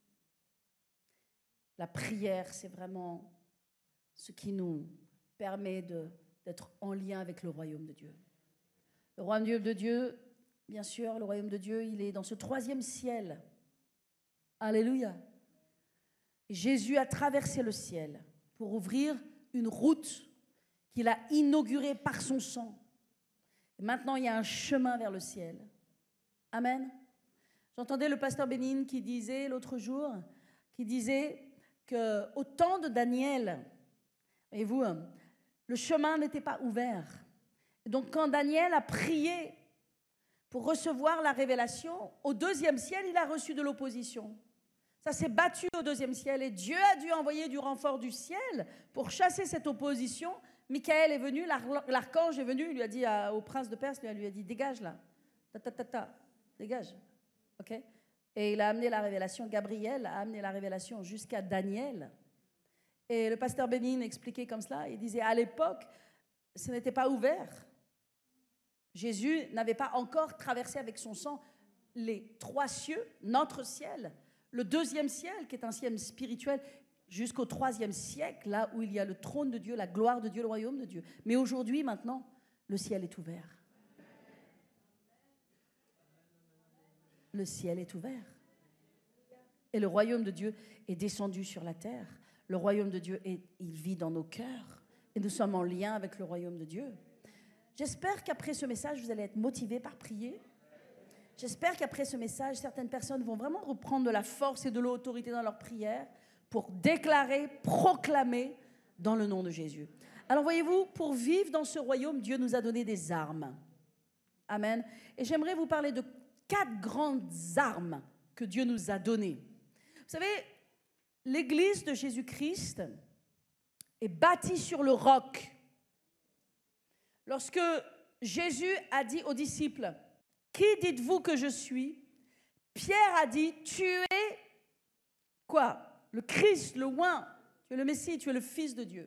La prière, c'est vraiment ce qui nous permet de, d'être en lien avec le royaume de Dieu. Le royaume de Dieu, bien sûr, le royaume de Dieu, il est dans ce troisième ciel. Alléluia. Jésus a traversé le ciel pour ouvrir une route qu'il a inaugurée par son sang. Et maintenant, il y a un chemin vers le ciel. Amen. J'entendais le pasteur Bénin qui disait l'autre jour, qui disait qu'au temps de Daniel, voyez-vous, le chemin n'était pas ouvert. Et donc, quand Daniel a prié pour recevoir la révélation, au deuxième ciel, il a reçu de l'opposition. Ça s'est battu au deuxième ciel et Dieu a dû envoyer du renfort du ciel pour chasser cette opposition. Michaël est venu, l'archange est venu, il lui a dit à, au prince de Perse, il lui a dit, dégage là, ta, ta, ta, ta, dégage, ok? Et il a amené la révélation, Gabriel a amené la révélation jusqu'à Daniel. Et le pasteur Bénin expliquait comme cela, il disait, à l'époque, ce n'était pas ouvert. Jésus n'avait pas encore traversé avec son sang les trois cieux, notre ciel, le deuxième ciel, qui est un ciel spirituel, jusqu'au troisième siècle, là où il y a le trône de Dieu, la gloire de Dieu, le royaume de Dieu. Mais aujourd'hui, maintenant, le ciel est ouvert. Le ciel est ouvert. Et le royaume de Dieu est descendu sur la terre. Le royaume de Dieu, est, il vit dans nos cœurs. Et nous sommes en lien avec le royaume de Dieu. J'espère qu'après ce message, vous allez être motivés par prier. J'espère qu'après ce message, certaines personnes vont vraiment reprendre de la force et de l'autorité dans leur prière pour déclarer, proclamer dans le nom de Jésus. Alors voyez-vous, pour vivre dans ce royaume, Dieu nous a donné des armes. Amen. Et j'aimerais vous parler de quatre grandes armes que Dieu nous a données. Vous savez, l'Église de Jésus-Christ est bâtie sur le roc. Lorsque Jésus a dit aux disciples, « Qui dites-vous que je suis ?» Pierre a dit, « Tu es quoi ? Le Christ, le oint, tu es le Messie, tu es le Fils de Dieu. »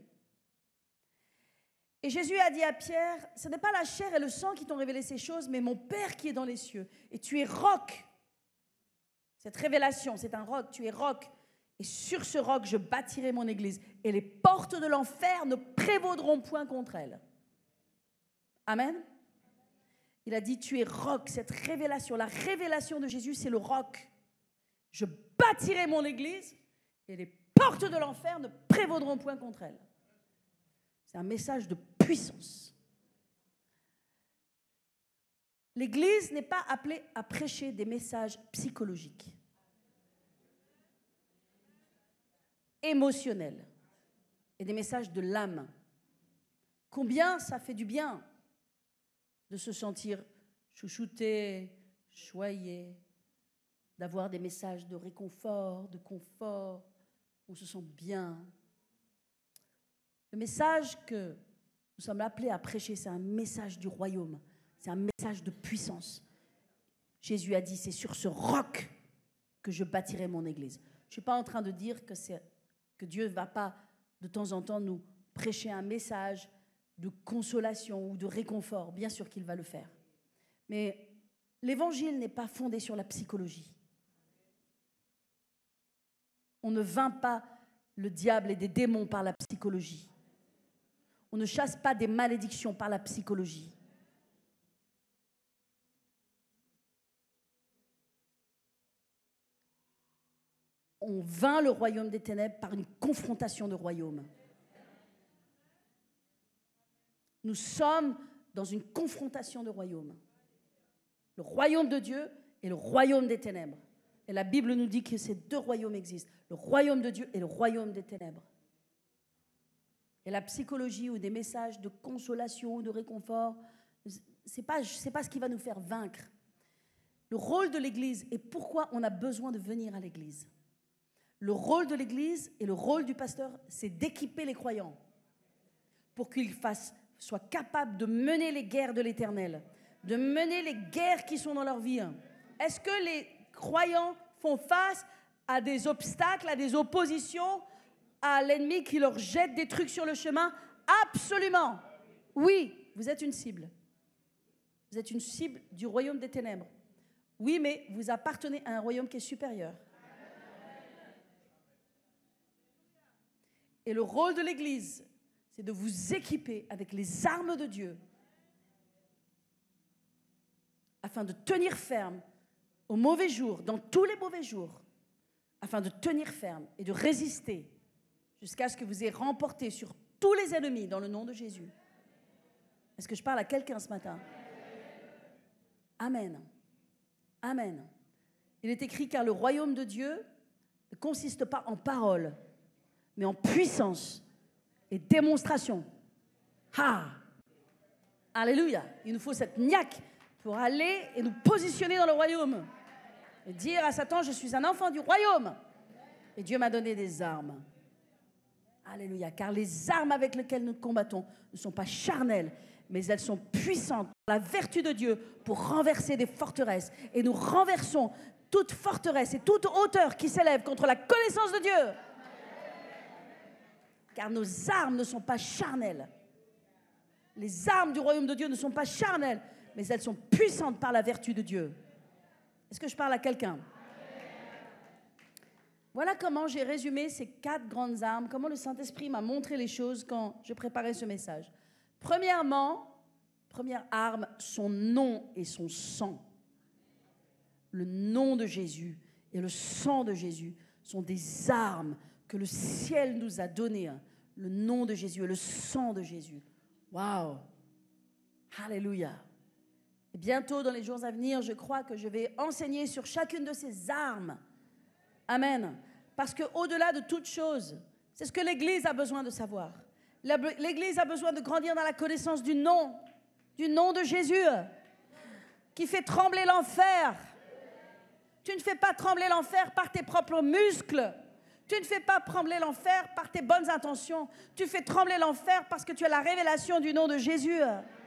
Et Jésus a dit à Pierre, « Ce n'est pas la chair et le sang qui t'ont révélé ces choses, mais mon Père qui est dans les cieux. Et tu es roc. » Cette révélation, c'est un roc, tu es roc. Et sur ce roc, je bâtirai mon église. Et les portes de l'enfer ne prévaudront point contre elle. Amen. Il a dit, tu es roc, cette révélation. La révélation de Jésus, c'est le roc. Je bâtirai mon église et les portes de l'enfer ne prévaudront point contre elle. C'est un message de puissance. L'église n'est pas appelée à prêcher des messages psychologiques, émotionnels et des messages de l'âme. Combien ça fait du bien de se sentir chouchouté, choyé, d'avoir des messages de réconfort, de confort, on se sent bien. Le message que nous sommes appelés à prêcher, c'est un message du royaume, c'est un message de puissance. Jésus a dit, c'est sur ce roc que je bâtirai mon église. Je ne suis pas en train de dire que, c'est, que Dieu ne va pas de temps en temps nous prêcher un message de consolation ou de réconfort. Bien sûr qu'il va le faire. Mais l'évangile n'est pas fondé sur la psychologie. On ne vainc pas le diable et des démons par la psychologie. On ne chasse pas des malédictions par la psychologie. On vainc le royaume des ténèbres par une confrontation de royaume. Nous sommes dans une confrontation de royaumes. Le royaume de Dieu et le royaume des ténèbres. Et la Bible nous dit que ces deux royaumes existent. Le royaume de Dieu et le royaume des ténèbres. Et la psychologie ou des messages de consolation ou de réconfort, ce n'est pas, c'est pas ce qui va nous faire vaincre. Le rôle de l'Église et pourquoi on a besoin de venir à l'Église. Le rôle de l'Église et le rôle du pasteur, c'est d'équiper les croyants pour qu'ils fassent, soient capables de mener les guerres de l'Éternel, de mener les guerres qui sont dans leur vie. Est-ce que les croyants font face à des obstacles, à des oppositions, à l'ennemi qui leur jette des trucs sur le chemin? Absolument. Oui, vous êtes une cible. Vous êtes une cible du royaume des ténèbres. Oui, mais vous appartenez à un royaume qui est supérieur. Et le rôle de l'Église, c'est de vous équiper avec les armes de Dieu afin de tenir ferme aux mauvais jours, dans tous les mauvais jours, afin de tenir ferme et de résister jusqu'à ce que vous ayez remporté sur tous les ennemis dans le nom de Jésus. Est-ce que je parle à quelqu'un ce matin? Amen. Amen. Il est écrit, car le royaume de Dieu ne consiste pas en paroles, mais en puissance et démonstration. Ah! Alléluia. Il nous faut cette niaque pour aller et nous positionner dans le royaume. Et dire à Satan, je suis un enfant du royaume. Et Dieu m'a donné des armes. Alléluia. Car les armes avec lesquelles nous combattons ne sont pas charnelles, mais elles sont puissantes par la vertu de Dieu pour renverser des forteresses. Et nous renversons toute forteresse et toute hauteur qui s'élève contre la connaissance de Dieu. Car nos armes ne sont pas charnelles. Les armes du royaume de Dieu ne sont pas charnelles, mais elles sont puissantes par la vertu de Dieu. Est-ce que je parle à quelqu'un? Voilà comment j'ai résumé ces quatre grandes armes, comment le Saint-Esprit m'a montré les choses quand je préparais ce message. Premièrement, première arme, son nom et son sang. Le nom de Jésus et le sang de Jésus sont des armes que le ciel nous a données. Le nom de Jésus et le sang de Jésus. Waouh! Alléluia! Et bientôt, dans les jours à venir, je crois que je vais enseigner sur chacune de ces armes. Amen. Parce qu'au-delà de toute chose, c'est ce que l'Église a besoin de savoir. L'Église a besoin de grandir dans la connaissance du nom, du nom de Jésus, qui fait trembler l'enfer. Tu ne fais pas trembler l'enfer par tes propres muscles. Tu ne fais pas trembler l'enfer par tes bonnes intentions. Tu fais trembler l'enfer parce que tu as la révélation du nom de Jésus.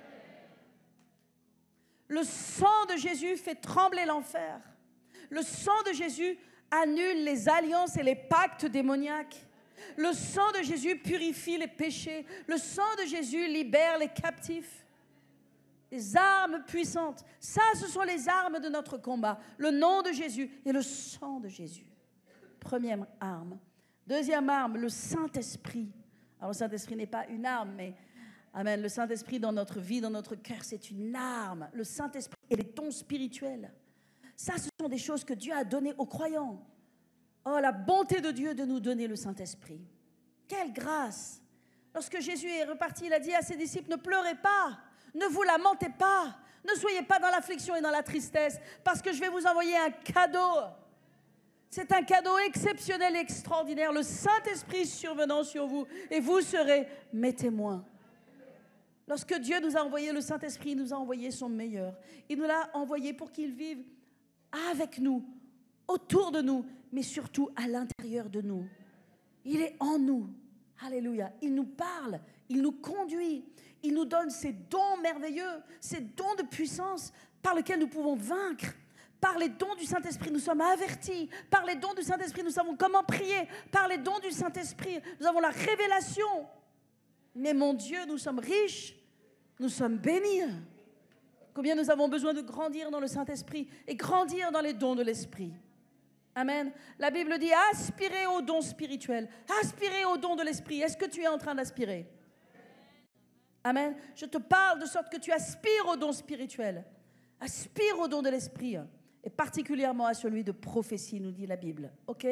Le sang de Jésus fait trembler l'enfer. Le sang de Jésus annule les alliances et les pactes démoniaques. Le sang de Jésus purifie les péchés. Le sang de Jésus libère les captifs. Les armes puissantes. Ça, ce sont les armes de notre combat. Le nom de Jésus et le sang de Jésus. Première arme. Deuxième arme, le Saint-Esprit. Alors, le Saint-Esprit n'est pas une arme, mais amen, le Saint-Esprit dans notre vie, dans notre cœur, c'est une arme. Le Saint-Esprit et les dons spirituels. Ça, ce sont des choses que Dieu a données aux croyants. Oh, la bonté de Dieu de nous donner le Saint-Esprit. Quelle grâce! Lorsque Jésus est reparti, il a dit à ses disciples, ne pleurez pas, ne vous lamentez pas, ne soyez pas dans l'affliction et dans la tristesse, parce que je vais vous envoyer un cadeau. C'est un cadeau exceptionnel et extraordinaire, le Saint-Esprit survenant sur vous, et vous serez mes témoins. Lorsque Dieu nous a envoyé le Saint-Esprit, il nous a envoyé son meilleur. Il nous l'a envoyé pour qu'il vive avec nous, autour de nous, mais surtout à l'intérieur de nous. Il est en nous. Alléluia. Il nous parle, il nous conduit, il nous donne ces dons merveilleux, ces dons de puissance par lesquels nous pouvons vaincre. Par les dons du Saint-Esprit, nous sommes avertis. Par les dons du Saint-Esprit, nous savons comment prier. Par les dons du Saint-Esprit, nous avons la révélation. Mais mon Dieu, nous sommes riches, nous sommes bénis. Combien nous avons besoin de grandir dans le Saint-Esprit et grandir dans les dons de l'Esprit. Amen. La Bible dit aspirez aux dons spirituels, aspirez aux dons de l'Esprit. Est-ce que tu es en train d'aspirer? Amen. Je te parle de sorte que tu aspires aux dons spirituels. Aspire aux dons de l'Esprit et particulièrement à celui de prophétie, nous dit la Bible. Ok?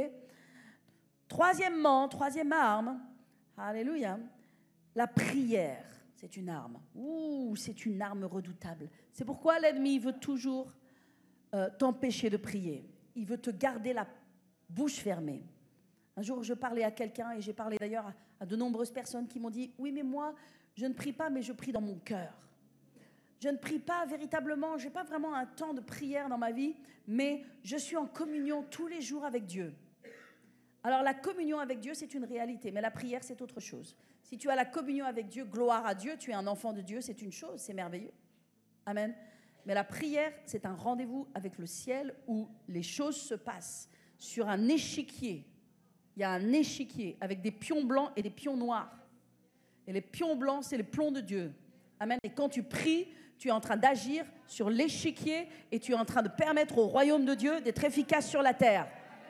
Troisièmement, troisième arme, alléluia, la prière. c'est une arme. Ouh, c'est une arme redoutable. C'est pourquoi l'ennemi veut toujours euh, t'empêcher de prier. Il veut te garder la bouche fermée. Un jour, je parlais à quelqu'un, et j'ai parlé d'ailleurs à, à de nombreuses personnes qui m'ont dit « Oui, mais moi, je ne prie pas, mais je prie dans mon cœur. Je ne prie pas véritablement, je n'ai pas vraiment un temps de prière dans ma vie, mais je suis en communion tous les jours avec Dieu. » Alors la communion avec Dieu, c'est une réalité, mais la prière, c'est autre chose. Si tu as la communion avec Dieu, gloire à Dieu, tu es un enfant de Dieu, c'est une chose, c'est merveilleux. Amen. Mais la prière, c'est un rendez-vous avec le ciel où les choses se passent sur un échiquier. Il y a un échiquier avec des pions blancs et des pions noirs. Et les pions blancs, c'est les plombs de Dieu. Amen. Et quand tu pries, tu es en train d'agir sur l'échiquier et tu es en train de permettre au royaume de Dieu d'être efficace sur la terre.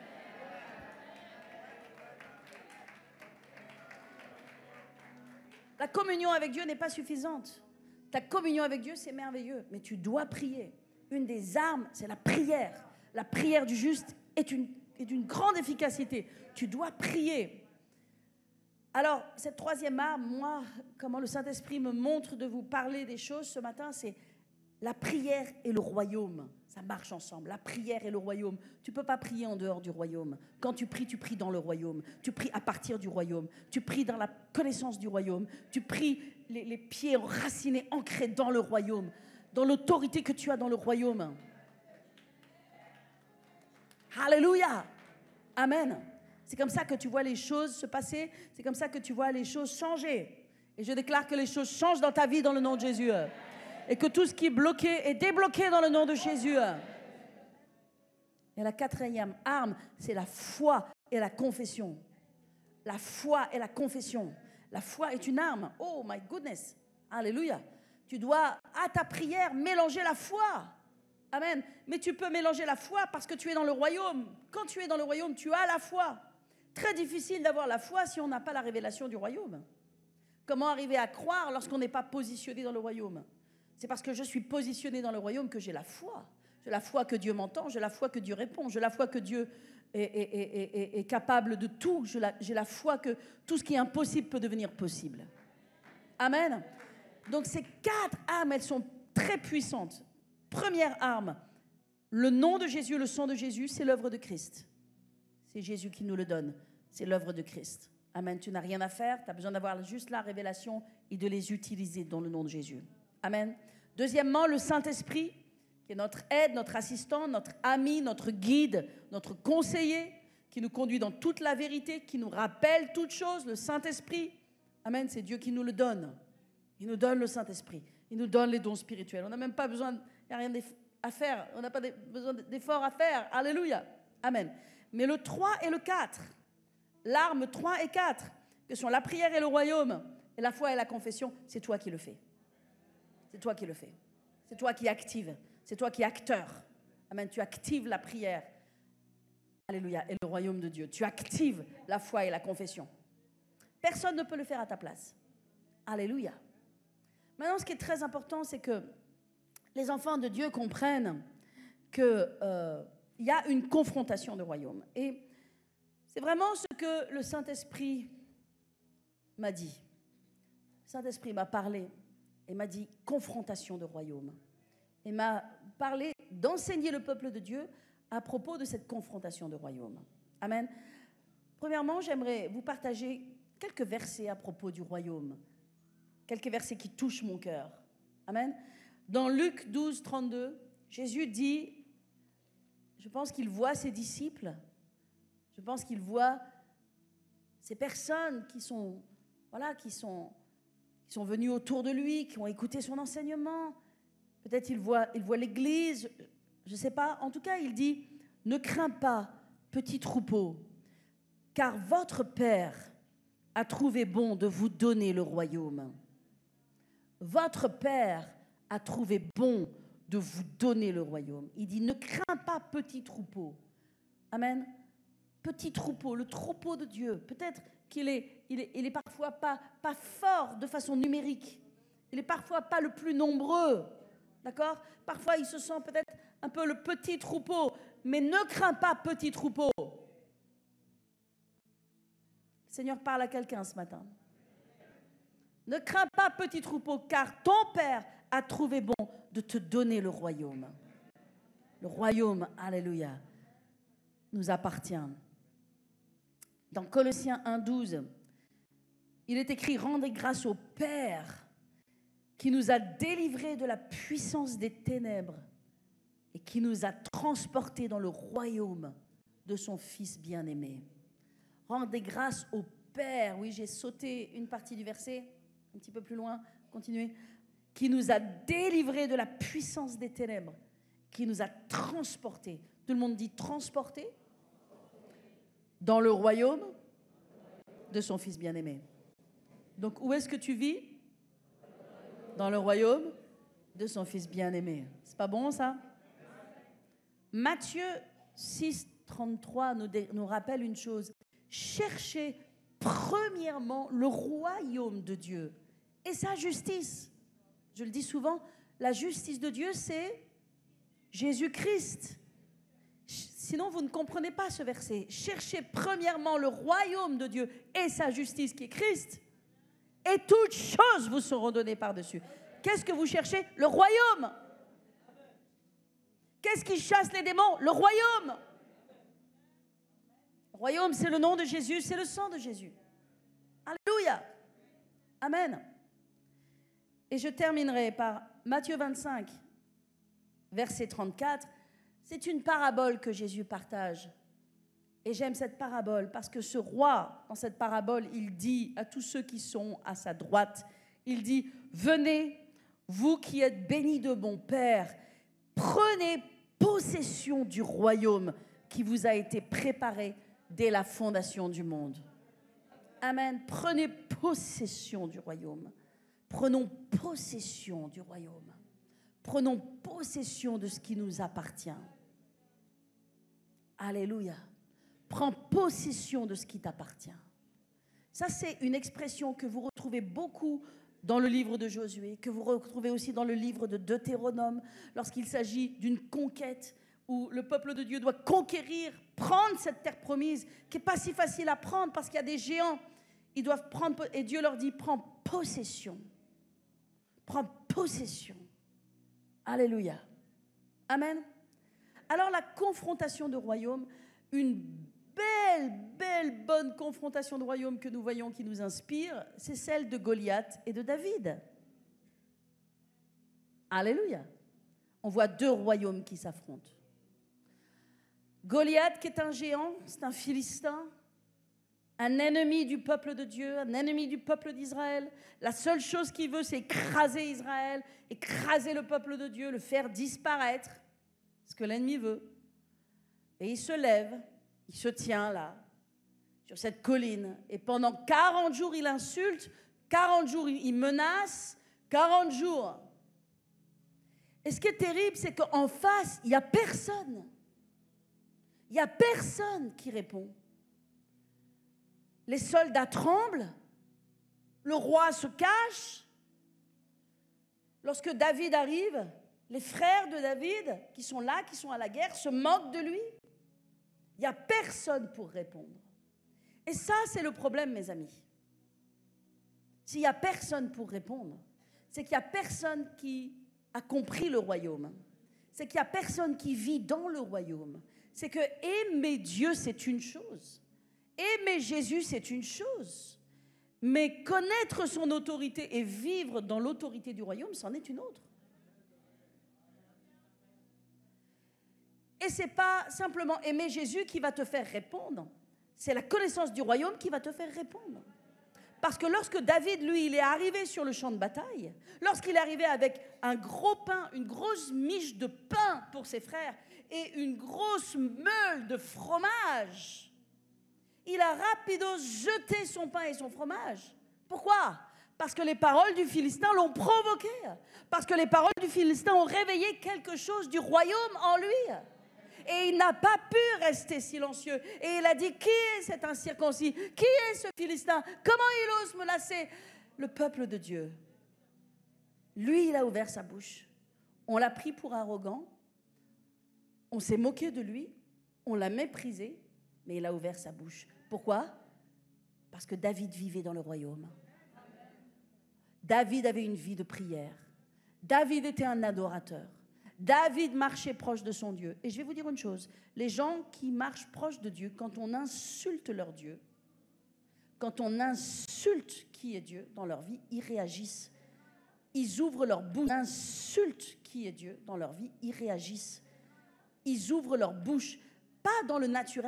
La communion avec Dieu n'est pas suffisante. Ta communion avec Dieu, c'est merveilleux, mais tu dois prier. Une des armes, c'est la prière. La prière du juste est, une, est d'une grande efficacité. Tu dois prier. Alors, cette troisième arme, moi, comment le Saint-Esprit me montre de vous parler des choses ce matin, c'est la prière et le royaume. Ça marche ensemble, la prière et le royaume. Tu ne peux pas prier en dehors du royaume. Quand tu pries, tu pries dans le royaume. Tu pries à partir du royaume. Tu pries dans la connaissance du royaume. Tu pries les, les pieds enracinés, ancrés dans le royaume, dans l'autorité que tu as dans le royaume. Alléluia. Amen. C'est comme ça que tu vois les choses se passer. C'est comme ça que tu vois les choses changer. Et je déclare que les choses changent dans ta vie dans le nom de Jésus. Et que tout ce qui est bloqué est débloqué dans le nom de Jésus. Et la quatrième arme, c'est la foi et la confession. La foi et la confession. La foi est une arme. Oh my goodness. Alléluia. Tu dois, à ta prière, mélanger la foi. Amen. Mais tu peux mélanger la foi parce que tu es dans le royaume. Quand tu es dans le royaume, tu as la foi. Très difficile d'avoir la foi si on n'a pas la révélation du royaume. Comment arriver à croire lorsqu'on n'est pas positionné dans le royaume ? C'est parce que je suis positionné dans le royaume que j'ai la foi. J'ai la foi que Dieu m'entend, j'ai la foi que Dieu répond, j'ai la foi que Dieu est, est, est, est, est capable de tout. J'ai la, j'ai la foi que tout ce qui est impossible peut devenir possible. Amen. Donc ces quatre armes, elles sont très puissantes. Première arme, le nom de Jésus, le sang de Jésus, c'est l'œuvre de Christ. C'est Jésus qui nous le donne. C'est l'œuvre de Christ. Amen. Tu n'as rien à faire, tu as besoin d'avoir juste la révélation et de les utiliser dans le nom de Jésus. Amen. Deuxièmement, le Saint-Esprit, qui est notre aide, notre assistant, notre ami, notre guide, notre conseiller, qui nous conduit dans toute la vérité, qui nous rappelle toutes choses, le Saint-Esprit. Amen, c'est Dieu qui nous le donne. Il nous donne le Saint-Esprit. Il nous donne les dons spirituels. On n'a même pas besoin, il n'y a rien à faire. On n'a pas besoin d'efforts à faire. Alléluia. Amen. Mais le trois et le quatre, l'arme trois et quatre, que sont la prière et le royaume, et la foi et la confession, c'est toi qui le fais. C'est toi qui le fais. C'est toi qui active. C'est toi qui es acteur. Amen. Tu actives la prière. Alléluia. Et le royaume de Dieu. Tu actives la foi et la confession. Personne ne peut le faire à ta place. Alléluia. Maintenant, ce qui est très important, c'est que les enfants de Dieu comprennent qu'il euh, y a une confrontation de royaume. Et c'est vraiment ce que le Saint-Esprit m'a dit. Le Saint-Esprit m'a parlé. Il m'a dit confrontation de royaume. Il m'a parlé d'enseigner le peuple de Dieu à propos de cette confrontation de royaume. Amen. Premièrement, j'aimerais vous partager quelques versets à propos du royaume. Quelques versets qui touchent mon cœur. Amen. Dans Luc douze, trente-deux, Jésus dit, je pense qu'il voit ses disciples, je pense qu'il voit ces personnes qui sont, voilà, qui sont... Ils sont venus autour de lui, qui ont écouté son enseignement. Peut-être il voit, il voit l'Église, je ne sais pas. En tout cas, il dit, ne crains pas, petit troupeau, car votre Père a trouvé bon de vous donner le royaume. Votre Père a trouvé bon de vous donner le royaume. Il dit, ne crains pas, petit troupeau. Amen. Petit troupeau, le troupeau de Dieu. Peut-être qu'il est, il est, il est parfois pas, pas fort de façon numérique. Il est parfois pas le plus nombreux. D'accord ? Parfois, il se sent peut-être un peu le petit troupeau. Mais ne crains pas, petit troupeau. Le Seigneur parle à quelqu'un ce matin. Ne crains pas, petit troupeau, car ton Père a trouvé bon de te donner le royaume. Le royaume, alléluia, nous appartient. Dans Colossiens un douze, il est écrit « Rendez grâce au Père qui nous a délivrés de la puissance des ténèbres et qui nous a transportés dans le royaume de son Fils bien-aimé. » Rendez grâce au Père. Oui, j'ai sauté une partie du verset, un petit peu plus loin, continuez. Qui nous a délivrés de la puissance des ténèbres, qui nous a transportés. Tout le monde dit transportés dans le royaume de son Fils bien-aimé. Donc, où est-ce que tu vis? Dans le royaume de son Fils bien-aimé. C'est pas bon, ça? Matthieu six, trente-trois nous, dé, nous rappelle une chose. Cherchez premièrement le royaume de Dieu et sa justice. Je le dis souvent, la justice de Dieu, c'est Jésus-Christ. Sinon, vous ne comprenez pas ce verset. Cherchez premièrement le royaume de Dieu et sa justice qui est Christ. Et toutes choses vous seront données par-dessus. Qu'est-ce que vous cherchez? Le royaume. Qu'est-ce qui chasse les démons? Le royaume. Le royaume, c'est le nom de Jésus, c'est le sang de Jésus. Alléluia. Amen. Et je terminerai par Matthieu vingt-cinq, verset trente-quatre. C'est une parabole que Jésus partage. Et j'aime cette parabole parce que ce roi, dans cette parabole, il dit à tous ceux qui sont à sa droite, il dit, venez, vous qui êtes bénis de mon Père, prenez possession du royaume qui vous a été préparé dès la fondation du monde. Amen. Prenez possession du royaume. Prenons possession du royaume. Prenons possession de ce qui nous appartient. Alléluia. Prends possession de ce qui t'appartient. Ça, c'est une expression que vous retrouvez beaucoup dans le livre de Josué, que vous retrouvez aussi dans le livre de Deutéronome, lorsqu'il s'agit d'une conquête où le peuple de Dieu doit conquérir, prendre cette terre promise, qui n'est pas si facile à prendre parce qu'il y a des géants. Ils doivent prendre, et Dieu leur dit, prends possession. Prends possession. Alléluia. Amen. Alors la confrontation de royaume, une belle, belle, bonne confrontation de royaume que nous voyons qui nous inspire, c'est celle de Goliath et de David. Alléluia. On voit deux royaumes qui s'affrontent. Goliath qui est un géant, c'est un Philistin, un ennemi du peuple de Dieu, un ennemi du peuple d'Israël. La seule chose qu'il veut, c'est écraser Israël, écraser le peuple de Dieu, le faire disparaître, ce que l'ennemi veut. Et il se lève, il se tient là, sur cette colline, et pendant quarante jours, il insulte, quarante jours, il menace, quarante jours. Et ce qui est terrible, c'est qu'en face, il n'y a personne. Il n'y a personne qui répond. Les soldats tremblent, le roi se cache. Lorsque David arrive, les frères de David, qui sont là, qui sont à la guerre, se moquent de lui. Il n'y a personne pour répondre. Et ça, c'est le problème, mes amis. S'il n'y a personne pour répondre, c'est qu'il n'y a personne qui a compris le royaume. C'est qu'il n'y a personne qui vit dans le royaume. C'est que aimer Dieu, c'est une chose. Aimer Jésus, c'est une chose. Mais connaître son autorité et vivre dans l'autorité du royaume, c'en est une autre. Et ce n'est pas simplement aimer Jésus qui va te faire répondre. C'est la connaissance du royaume qui va te faire répondre. Parce que lorsque David, lui, il est arrivé sur le champ de bataille, lorsqu'il est arrivé avec un gros pain, une grosse miche de pain pour ses frères et une grosse meule de fromage, il a rapido jeté son pain et son fromage. Pourquoi? Parce que les paroles du Philistin l'ont provoqué. Parce que les paroles du Philistin ont réveillé quelque chose du royaume en lui. Et il n'a pas pu rester silencieux. Et il a dit, qui est cet incirconcis? Qui est ce Philistin? Comment il ose menacer le peuple de Dieu? Lui, il a ouvert sa bouche. On l'a pris pour arrogant. On s'est moqué de lui. On l'a méprisé. Mais il a ouvert sa bouche. Pourquoi? Parce que David vivait dans le royaume. David avait une vie de prière. David était un adorateur. David marchait proche de son Dieu. Et je vais vous dire une chose, les gens qui marchent proche de Dieu, quand on insulte leur Dieu, quand on insulte qui est Dieu dans leur vie, ils réagissent. Ils ouvrent leur bouche. On insulte qui est Dieu dans leur vie, ils réagissent. Ils ouvrent leur bouche, pas dans le naturel.